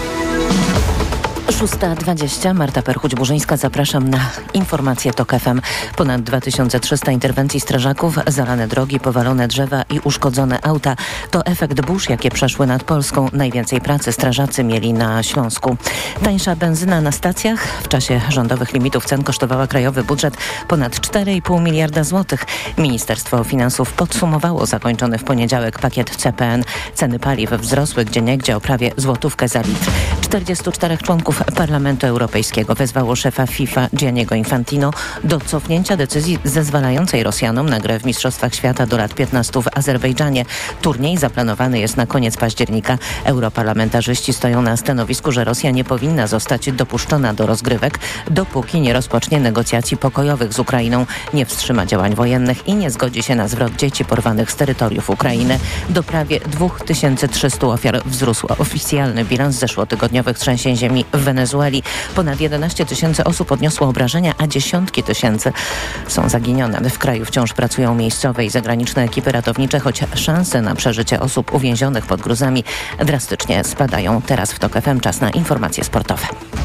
szósta dwadzieścia. Marta Perchuć-Burzyńska. Zapraszam na informacje TOK F M. Ponad dwa tysiące trzysta interwencji strażaków, zalane drogi, powalone drzewa i uszkodzone auta. To efekt burz, jakie przeszły nad Polską. Najwięcej pracy strażacy mieli na Śląsku. Tańsza benzyna na stacjach. W czasie rządowych limitów cen kosztowała krajowy budżet ponad cztery i pół miliarda złotych. Ministerstwo Finansów podsumowało zakończony w poniedziałek pakiet C P N. Ceny paliw wzrosły gdzieniegdzie o prawie złotówkę za litr. czterdziestu czterech członków Parlamentu Europejskiego wezwało szefa FIFA Gianniego Infantino do cofnięcia decyzji zezwalającej Rosjanom na grę w Mistrzostwach Świata do lat piętnastu w Azerbejdżanie. Turniej zaplanowany jest na koniec października. Europarlamentarzyści stoją na stanowisku, że Rosja nie powinna zostać dopuszczona do rozgrywek, dopóki nie rozpocznie negocjacji pokojowych z Ukrainą, nie wstrzyma działań wojennych i nie zgodzi się na zwrot dzieci porwanych z terytoriów Ukrainy. Do prawie dwa tysiące trzysta ofiar wzrósł oficjalny bilans zeszłotygodniowych trzęsień ziemi w Wenezueli. Ponad jedenaście tysięcy osób odniosło obrażenia, a dziesiątki tysięcy są zaginione. W kraju wciąż pracują miejscowe i zagraniczne ekipy ratownicze, choć szanse na przeżycie osób uwięzionych pod gruzami drastycznie spadają. Teraz w TOK F M czas na informacje sportowe.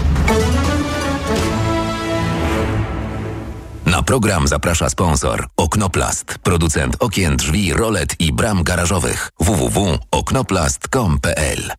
Na program zaprasza sponsor Oknoplast, producent okien, drzwi, rolet i bram garażowych. w w w kropka oknoplast kropka com kropka p l.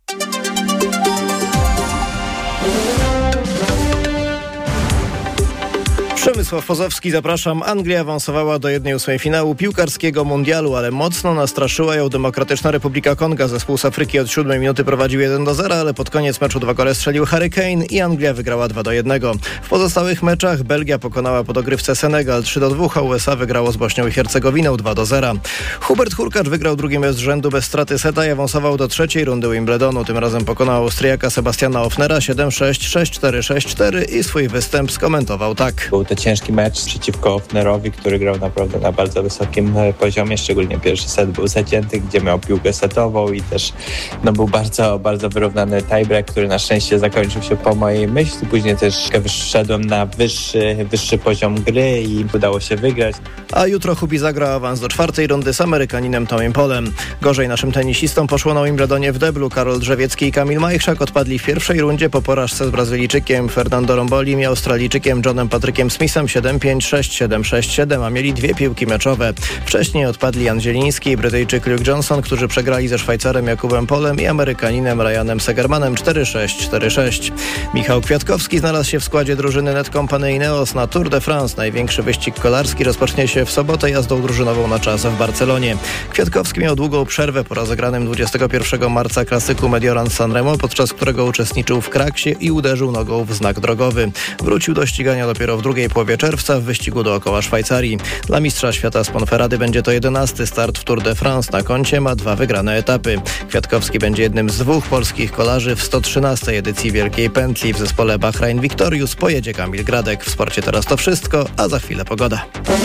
Przemysław Pozowski, zapraszam. Anglia awansowała do jednej ósmej finału piłkarskiego mundialu, ale mocno nastraszyła ją Demokratyczna Republika Konga. Zespół z Afryki od siódmej minuty prowadził jeden do zera, ale pod koniec meczu dwa gole strzelił Harry Kane i Anglia wygrała dwa do jednego. W pozostałych meczach Belgia pokonała po dogrywce Senegal trzy do dwóch, a U S A wygrało z Bośnią i Hercegowiną dwa do zera. Hubert Hurkacz wygrał drugi mecz z rzędu bez straty seta i awansował do trzeciej rundy Wimbledonu. Tym razem pokonał Austriaka Sebastiana Ofnera siedem sześć, sześć cztery, sześć cztery i swój występ skomentował tak.
Był to ciężki mecz przeciwko Ofnerowi, który grał naprawdę na bardzo wysokim poziomie, szczególnie pierwszy set był zacięty, gdzie miał piłkę setową i też no, był bardzo, bardzo wyrównany tiebreak, który na szczęście zakończył się po mojej myśli. Później też wyszedłem na wyższy, wyższy poziom gry i udało się wygrać.
A jutro Hubi zagra awans do czwartej rundy z Amerykaninem Tomem Polem. Gorzej naszym tenisistom poszło na Wimbledonie w deblu. Karol Drzewiecki i Kamil Majchrzak odpadli w pierwszej rundzie po porażce z Brazylijczykiem Fernando Rombolim i Australijczykiem Johnem Patrykiem Smithem siedem pięć, sześć siedem, sześć siedem, a mieli dwie piłki meczowe. Wcześniej odpadli Jan Zieliński i Brytyjczyk Luke Johnson, którzy przegrali ze Szwajcarem Jakubem Polem i Amerykaninem Ryanem Segermanem cztery sześć, cztery sześć. Michał Kwiatkowski znalazł się w składzie drużyny Netcompany Ineos na Tour de France. Największy wyścig kolarski rozpocznie się w sobotę jazdą drużynową na czas w Barcelonie. Kwiatkowski miał długą przerwę po rozegranym dwudziestego pierwszego marca klasyku Mediolan-San Remo, podczas którego uczestniczył w kraksie i uderzył nogą w znak drogowy. Wrócił do ścigania dopiero w drugiej połowie czerwca w wyścigu dookoła Szwajcarii. Dla mistrza świata z Ponferrady będzie to jedenasty start w Tour de France. Na koncie ma dwa wygrane etapy. Kwiatkowski będzie jednym z dwóch polskich kolarzy w sto trzynastej edycji Wielkiej Pętli. W zespole Bahrain Victorious pojedzie Kamil Gradek. W sporcie teraz to wszystko, a za chwilę pogoda.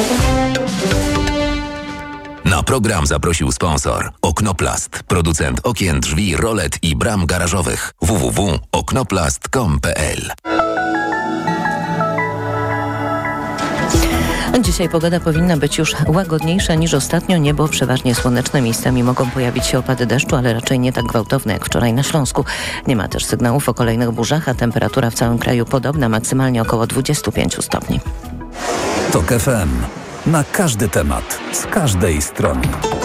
Na program zaprosił sponsor Oknoplast, producent okien, drzwi, rolet i bram garażowych. w w w kropka oknoplast kropka com kropka p l.
Dzisiaj pogoda powinna być już łagodniejsza niż ostatnio. Niebo przeważnie słoneczne. Miejscami mogą pojawić się opady deszczu, ale raczej nie tak gwałtowne jak wczoraj na Śląsku. Nie ma też sygnałów o kolejnych burzach, a temperatura w całym kraju podobna, maksymalnie około dwadzieścia pięć stopni.
TOK F M. Na każdy temat, z każdej strony.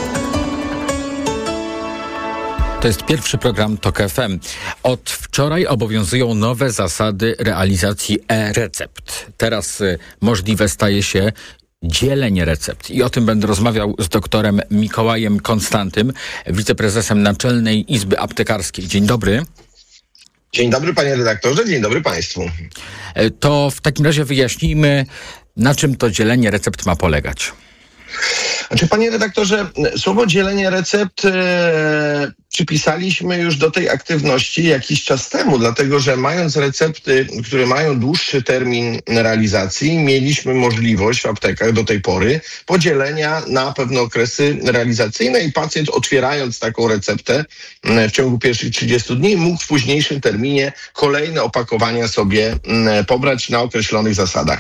To jest pierwszy program TOK F M. Od wczoraj obowiązują nowe zasady realizacji e-recept. Teraz y, możliwe staje się dzielenie recept. I o tym będę rozmawiał z doktorem Mikołajem Konstantym, wiceprezesem Naczelnej Izby Aptekarskiej. Dzień dobry.
Dzień dobry panie redaktorze, dzień dobry państwu.
To w takim razie wyjaśnijmy, na czym to dzielenie recept ma polegać.
Znaczy, panie redaktorze, słowo dzielenie recept e, przypisaliśmy już do tej aktywności jakiś czas temu, dlatego że mając recepty, które mają dłuższy termin realizacji, mieliśmy możliwość w aptekach do tej pory podzielenia na pewne okresy realizacyjne i pacjent, otwierając taką receptę w ciągu pierwszych trzydziestu dni, mógł w późniejszym terminie kolejne opakowania sobie pobrać na określonych zasadach.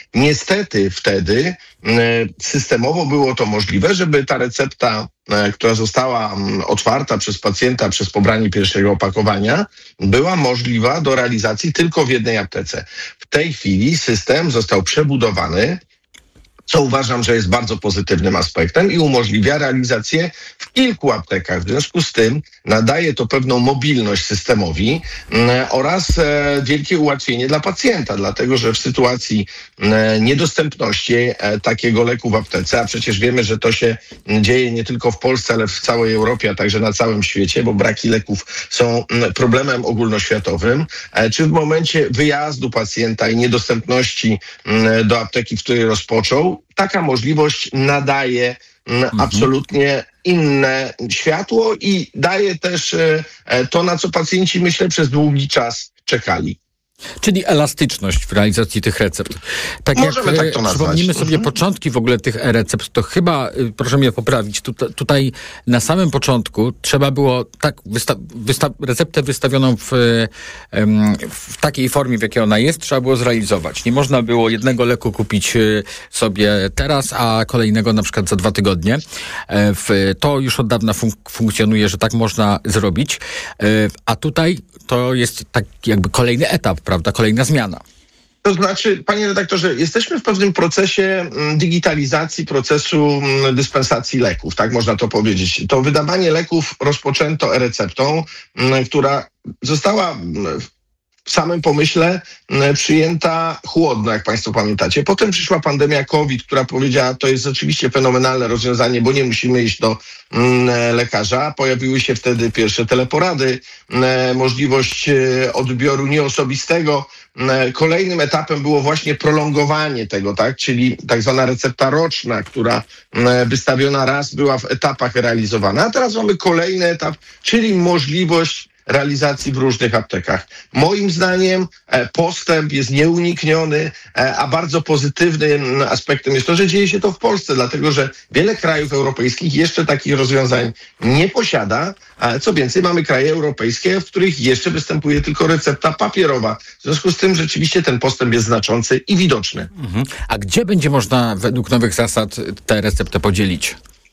Niestety wtedy systemowo było to możliwe, żeby ta recepta, która została otwarta przez pacjenta przez pobranie pierwszego opakowania, była możliwa do realizacji tylko w jednej aptece. W tej chwili system został przebudowany, co uważam, że jest bardzo pozytywnym aspektem i umożliwia realizację w kilku aptekach. W związku z tym nadaje to pewną mobilność systemowi oraz wielkie ułatwienie dla pacjenta, dlatego że w sytuacji niedostępności takiego leku w aptece, a przecież wiemy, że to się dzieje nie tylko w Polsce, ale w całej Europie, a także na całym świecie, bo braki leków są problemem ogólnoświatowym, czy w momencie wyjazdu pacjenta i niedostępności do apteki, w której rozpoczął, taka możliwość nadaje mhm. absolutnie inne światło i daje też to, na co pacjenci, myślę, przez długi czas czekali.
Czyli elastyczność w realizacji tych recept. Tak
Możemy
jak
tak to nazwać.
Przypomnimy sobie
mhm.
początki w ogóle tych e-recept, to chyba, proszę mnie poprawić, tutaj, tutaj na samym początku trzeba było tak wysta- wysta- receptę wystawioną w, w takiej formie, w jakiej ona jest, trzeba było zrealizować. Nie można było jednego leku kupić sobie teraz, a kolejnego na przykład za dwa tygodnie. To już od dawna fun- funkcjonuje, że tak można zrobić. A tutaj to jest tak jakby kolejny etap, prawda? Kolejna zmiana.
To znaczy, panie redaktorze, jesteśmy w pewnym procesie digitalizacji procesu dyspensacji leków, tak można to powiedzieć. To wydawanie leków rozpoczęto e-receptą, która została w samym pomyśle przyjęta chłodno, jak państwo pamiętacie. Potem przyszła pandemia COVID, która powiedziała, to jest oczywiście fenomenalne rozwiązanie, bo nie musimy iść do lekarza. Pojawiły się wtedy pierwsze teleporady, możliwość odbioru nieosobistego. Kolejnym etapem było właśnie prolongowanie tego, tak, czyli tak zwana recepta roczna, która wystawiona raz była w etapach realizowana. A teraz mamy kolejny etap, czyli możliwość realizacji w różnych aptekach. Moim zdaniem postęp jest nieunikniony, a bardzo pozytywnym aspektem jest to, że dzieje się to w Polsce, dlatego że wiele krajów europejskich jeszcze takich rozwiązań nie posiada. Co więcej, mamy kraje europejskie, w których jeszcze występuje tylko recepta papierowa. W związku z tym rzeczywiście ten postęp jest znaczący i widoczny.
Mhm. A gdzie będzie można według nowych zasad tę receptę podzielić?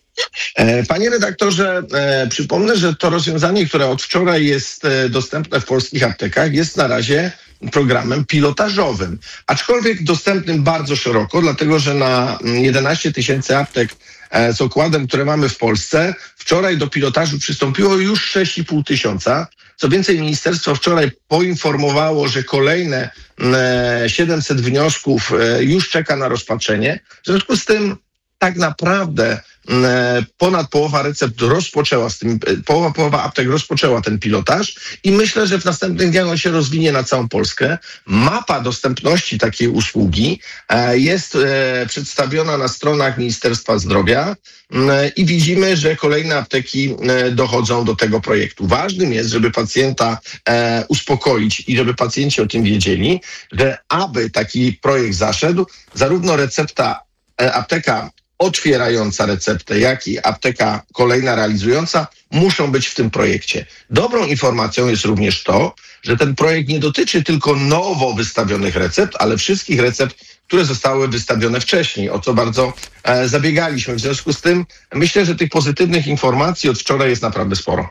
Panie redaktorze, e, przypomnę, że to rozwiązanie, które od wczoraj jest e, dostępne w polskich aptekach, jest na razie programem pilotażowym, aczkolwiek dostępnym bardzo szeroko, dlatego że na jedenaście tysięcy aptek e, z okładem, które mamy w Polsce, wczoraj do pilotażu przystąpiło już sześć i pół tysiąca. Co więcej, ministerstwo wczoraj poinformowało, że kolejne e, siedemset wniosków e, już czeka na rozpatrzenie. W związku z tym tak naprawdę ponad połowa recept rozpoczęła z tym, połowa, połowa aptek rozpoczęła ten pilotaż i myślę, że w następnych dniach on się rozwinie na całą Polskę. Mapa dostępności takiej usługi jest przedstawiona na stronach Ministerstwa Zdrowia i widzimy, że kolejne apteki dochodzą do tego projektu. Ważnym jest, żeby pacjenta uspokoić i żeby pacjenci o tym wiedzieli, że aby taki projekt zaszedł, zarówno recepta, apteka otwierająca receptę, jak i apteka kolejna realizująca muszą być w tym projekcie. Dobrą informacją jest również to, że ten projekt nie dotyczy tylko nowo wystawionych recept, ale wszystkich recept, które zostały wystawione wcześniej, o co bardzo e, zabiegaliśmy. W związku z tym myślę, że tych pozytywnych informacji od wczoraj jest naprawdę sporo.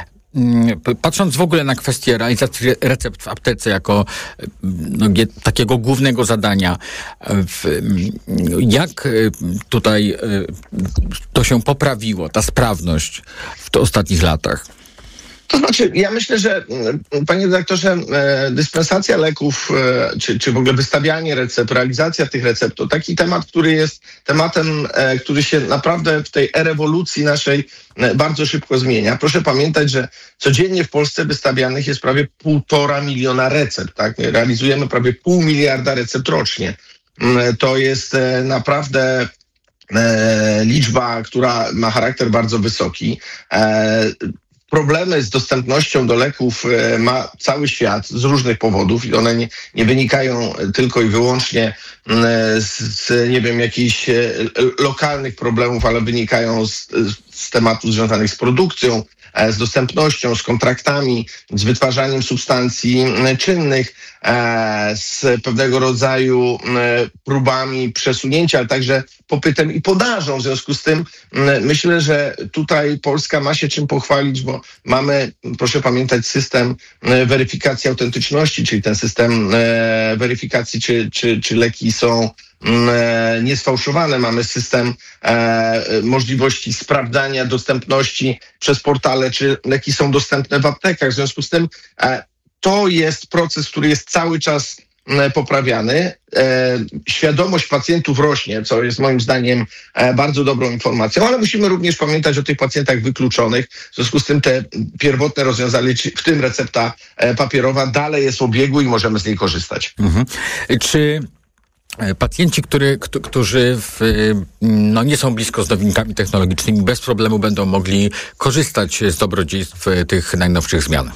Patrząc w ogóle na kwestię realizacji recept w aptece jako no, takiego głównego zadania, w, jak tutaj to się poprawiło, ta sprawność w ostatnich latach?
To znaczy, ja myślę, że panie redaktorze, dyspensacja leków, czy, czy w ogóle wystawianie recept, realizacja tych recept, to taki temat, który jest tematem, który się naprawdę w tej rewolucji naszej bardzo szybko zmienia. Proszę pamiętać, że codziennie w Polsce wystawianych jest prawie półtora miliona recept, tak? Realizujemy prawie pół miliarda recept rocznie. To jest naprawdę liczba, która ma charakter bardzo wysoki. Problemy z dostępnością do leków ma cały świat z różnych powodów i one nie, nie wynikają tylko i wyłącznie z, z nie wiem, jakichś lokalnych problemów, ale wynikają z, z tematów związanych z produkcją, e, z dostępnością, z kontraktami, z wytwarzaniem substancji e, czynnych, e, z pewnego rodzaju e, próbami przesunięcia, ale także popytem i podażą. W związku z tym e, myślę, że tutaj Polska ma się czym pochwalić, bo mamy, proszę pamiętać, system e, weryfikacji autentyczności, czyli ten system e, weryfikacji, czy, czy, czy leki są e, niesfałszowane. Mamy system e, możliwości sprawdzania dostępności przez portale, czy leki są dostępne w aptekach. W związku z tym e, to jest proces, który jest cały czas e, poprawiany. E, świadomość pacjentów rośnie, co jest moim zdaniem e, bardzo dobrą informacją, ale musimy również pamiętać o tych pacjentach wykluczonych. W związku z tym te pierwotne rozwiązania, w tym recepta e, papierowa, dalej jest w obiegu i możemy z niej korzystać.
Mhm. Czy pacjenci, który, którzy w, no nie są blisko z nowinkami technologicznymi, bez problemu będą mogli korzystać z dobrodziejstw tych najnowszych zmian?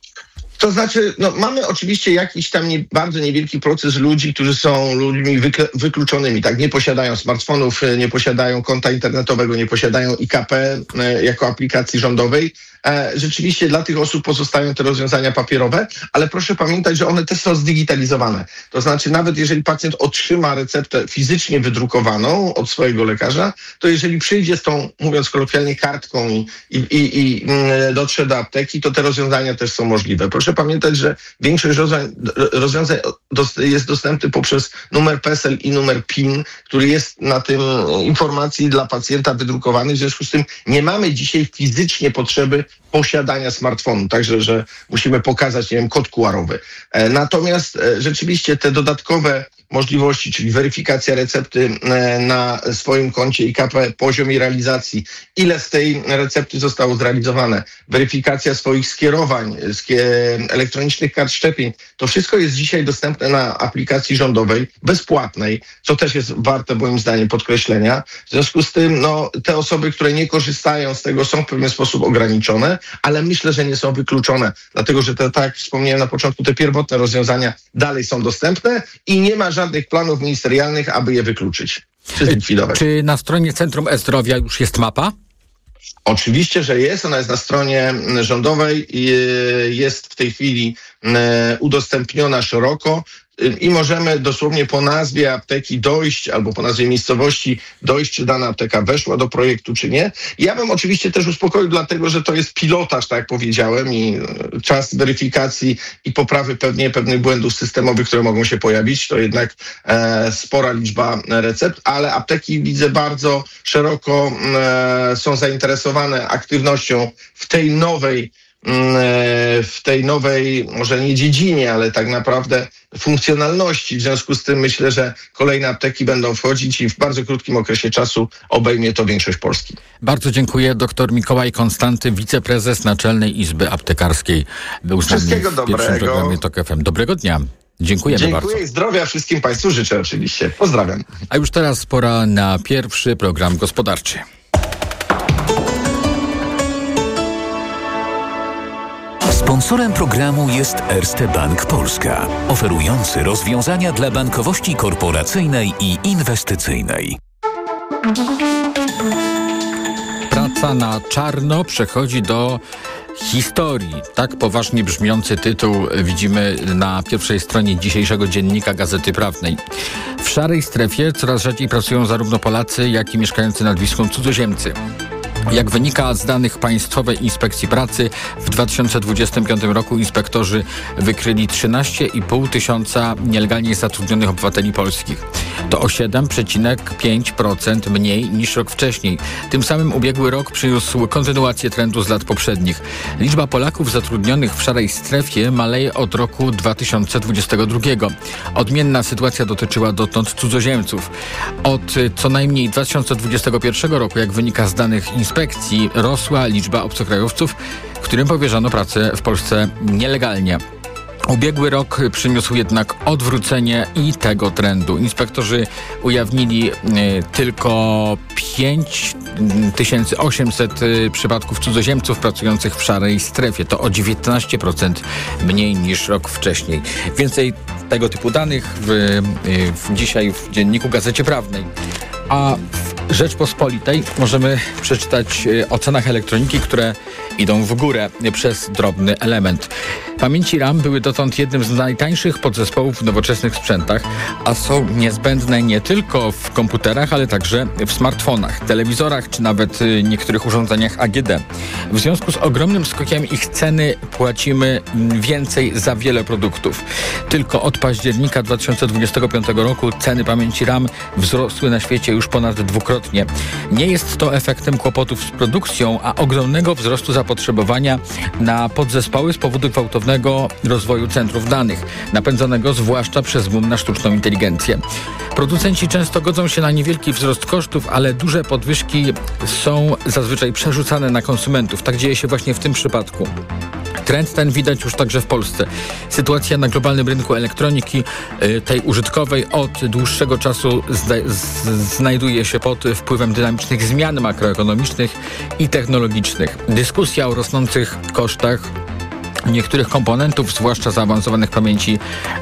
To znaczy, no, mamy oczywiście jakiś tam nie, bardzo niewielki proces ludzi, którzy są ludźmi wykle, wykluczonymi, tak? Nie posiadają smartfonów, nie posiadają konta internetowego, nie posiadają I K P e, jako aplikacji rządowej. E, rzeczywiście dla tych osób pozostają te rozwiązania papierowe, ale proszę pamiętać, że one też są zdigitalizowane. To znaczy, nawet jeżeli pacjent otrzyma receptę fizycznie wydrukowaną od swojego lekarza, to jeżeli przyjdzie z tą, mówiąc kolokwialnie, kartką i, i, i, i dotrze do apteki, to te rozwiązania też są możliwe. Proszę pamiętać, że większość rozwiązań, rozwiązań jest dostępny poprzez numer P E S E L i numer P I N, który jest na tym informacji dla pacjenta wydrukowany. W związku z tym nie mamy dzisiaj fizycznie potrzeby posiadania smartfonu, także że musimy pokazać, nie wiem, kod Q R-owy. E, natomiast e, rzeczywiście te dodatkowe możliwości, czyli weryfikacja recepty e, na swoim koncie I K P, poziom jej realizacji, ile z tej recepty zostało zrealizowane, weryfikacja swoich skierowań, skie, elektronicznych kart szczepień, to wszystko jest dzisiaj dostępne na aplikacji rządowej, bezpłatnej, co też jest warte moim zdaniem podkreślenia. W związku z tym, no, te osoby, które nie korzystają z tego, są w pewien sposób ograniczone, ale myślę, że nie są wykluczone, dlatego że te, tak jak wspomniałem na początku, te pierwotne rozwiązania dalej są dostępne i nie ma żadnych planów ministerialnych, aby je wykluczyć czy zlikwidować.
Czy na stronie Centrum E-Zdrowia już jest mapa?
Oczywiście, że jest. Ona jest na stronie rządowej i jest w tej chwili udostępniona szeroko. I możemy dosłownie po nazwie apteki dojść, albo po nazwie miejscowości dojść, czy dana apteka weszła do projektu, czy nie. Ja bym oczywiście też uspokoił, dlatego że to jest pilotaż, tak jak powiedziałem, i czas weryfikacji i poprawy pewnie pewnych błędów systemowych, które mogą się pojawić, to jednak e, spora liczba recept, ale apteki, widzę, bardzo szeroko e, są zainteresowane aktywnością w tej nowej w tej nowej, może nie dziedzinie, ale tak naprawdę funkcjonalności. W związku z tym myślę, że kolejne apteki będą wchodzić i w bardzo krótkim okresie czasu obejmie to większość Polski.
Bardzo dziękuję. Doktor Mikołaj Konstanty, wiceprezes Naczelnej Izby Aptekarskiej. Był z nami
Wszystkiego
w
dobrego.
pierwszym programie Tok F M. Dobrego dnia. Dziękujemy
Dziękuję
bardzo.
i zdrowia wszystkim Państwu życzę oczywiście. Pozdrawiam.
A już teraz pora na pierwszy program gospodarczy.
Sponsorem programu jest Erste Bank Polska, oferujący rozwiązania dla bankowości korporacyjnej i inwestycyjnej.
Praca na czarno przechodzi do historii. Tak poważnie brzmiący tytuł widzimy na pierwszej stronie dzisiejszego dziennika Gazety Prawnej. W szarej strefie coraz rzadziej pracują zarówno Polacy, jak i mieszkający nad Wisłą cudzoziemcy. Jak wynika z danych Państwowej Inspekcji Pracy, w dwa tysiące dwudziestym piątym roku inspektorzy wykryli trzynaście i pół tysiąca nielegalnie zatrudnionych obywateli polskich. To o siedem przecinek pięć procent mniej niż rok wcześniej. Tym samym ubiegły rok przyniósł kontynuację trendu z lat poprzednich. Liczba Polaków zatrudnionych w szarej strefie maleje od roku dwa tysiące dwudziestego drugiego. Odmienna sytuacja dotyczyła dotąd cudzoziemców. Od co najmniej dwa tysiące dwudziestego pierwszego roku, jak wynika z danych inspekcji, inspekcji, rosła liczba obcokrajowców, którym powierzano pracę w Polsce nielegalnie. Ubiegły rok przyniósł jednak odwrócenie i tego trendu. Inspektorzy ujawnili y, tylko pięć tysięcy osiemset y, przypadków cudzoziemców pracujących w szarej strefie. To o dziewiętnaście procent mniej niż rok wcześniej. Więcej tego typu danych w, y, w dzisiaj w dzienniku Gazecie Prawnej. A w Rzeczpospolitej możemy przeczytać o cenach elektroniki, które idą w górę przez drobny element. Pamięci RAM były dotąd jednym z najtańszych podzespołów w nowoczesnych sprzętach, a są niezbędne nie tylko w komputerach, ale także w smartfonach, telewizorach czy nawet niektórych urządzeniach A G D. W związku z ogromnym skokiem ich ceny płacimy więcej za wiele produktów. Tylko od października dwa tysiące dwudziestego piątego roku ceny pamięci RAM wzrosły na świecie już ponad dwukrotnie. Nie jest to efektem kłopotów z produkcją, a ogromnego wzrostu zapotrzebowania na podzespoły z powodu gwałtownego rozwoju centrów danych, napędzonego zwłaszcza przez boom na sztuczną inteligencję. Producenci często godzą się na niewielki wzrost kosztów, ale duże podwyżki są zazwyczaj przerzucane na konsumentów. Tak dzieje się właśnie w tym przypadku. Trend ten widać już także w Polsce. Sytuacja na globalnym rynku elektroniki, tej użytkowej, od dłuższego czasu zda- z- znajduje się pod wpływem dynamicznych zmian makroekonomicznych i technologicznych. Dyskusja o rosnących kosztach niektórych komponentów, zwłaszcza zaawansowanych pamięci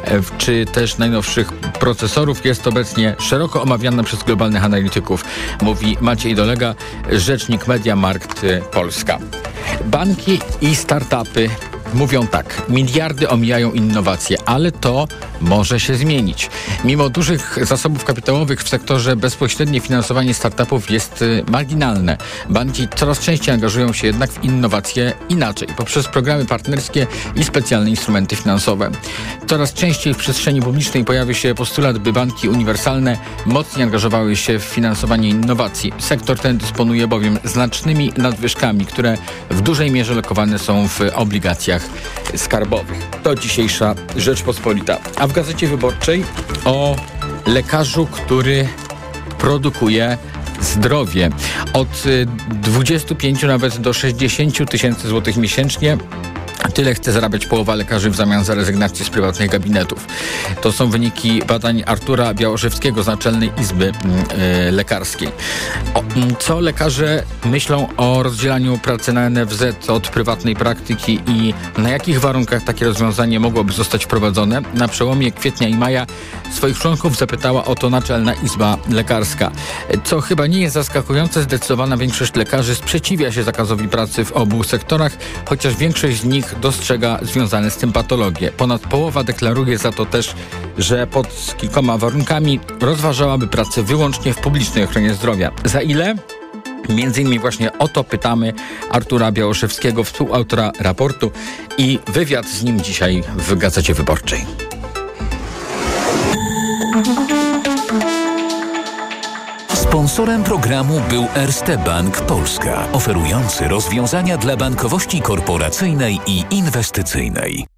czy też najnowszych procesorów, jest obecnie szeroko omawiana przez globalnych analityków, mówi Maciej Dolega, rzecznik MediaMarkt Polska. Banki i startupy mówią tak: miliardy omijają innowacje, ale to może się zmienić. Mimo dużych zasobów kapitałowych w sektorze bezpośrednie finansowanie startupów jest marginalne. Banki coraz częściej angażują się jednak w innowacje inaczej, poprzez programy partnerskie i specjalne instrumenty finansowe. Coraz częściej w przestrzeni publicznej pojawia się postulat, by banki uniwersalne mocniej angażowały się w finansowanie innowacji. Sektor ten dysponuje bowiem znacznymi nadwyżkami, które w dużej mierze lokowane są w obligacjach skarbowych. To dzisiejsza Rzeczpospolita. A w Gazecie Wyborczej o lekarzu, który produkuje zdrowie. Od dwudziestu pięciu nawet do sześćdziesięciu tysięcy złotych miesięcznie. Tyle chce zarabiać połowa lekarzy w zamian za rezygnację z prywatnych gabinetów. To są wyniki badań Artura Białoszewskiego z Naczelnej Izby yy, Lekarskiej. O, co lekarze myślą o rozdzielaniu pracy na N F Z od prywatnej praktyki i na jakich warunkach takie rozwiązanie mogłoby zostać wprowadzone? Na przełomie kwietnia i maja swoich członków zapytała o to Naczelna Izba Lekarska. Co chyba nie jest zaskakujące, zdecydowana większość lekarzy sprzeciwia się zakazowi pracy w obu sektorach, chociaż większość z nich dostrzega związane z tym patologie. Ponad połowa deklaruje za to też, że pod kilkoma warunkami rozważałaby pracę wyłącznie w publicznej ochronie zdrowia. Za ile? Między innymi właśnie o to pytamy Artura Białoszewskiego, współautora raportu, i wywiad z nim dzisiaj w Gazecie Wyborczej.
Sponsorem programu był Erste Bank Polska, oferujący rozwiązania dla bankowości korporacyjnej i inwestycyjnej.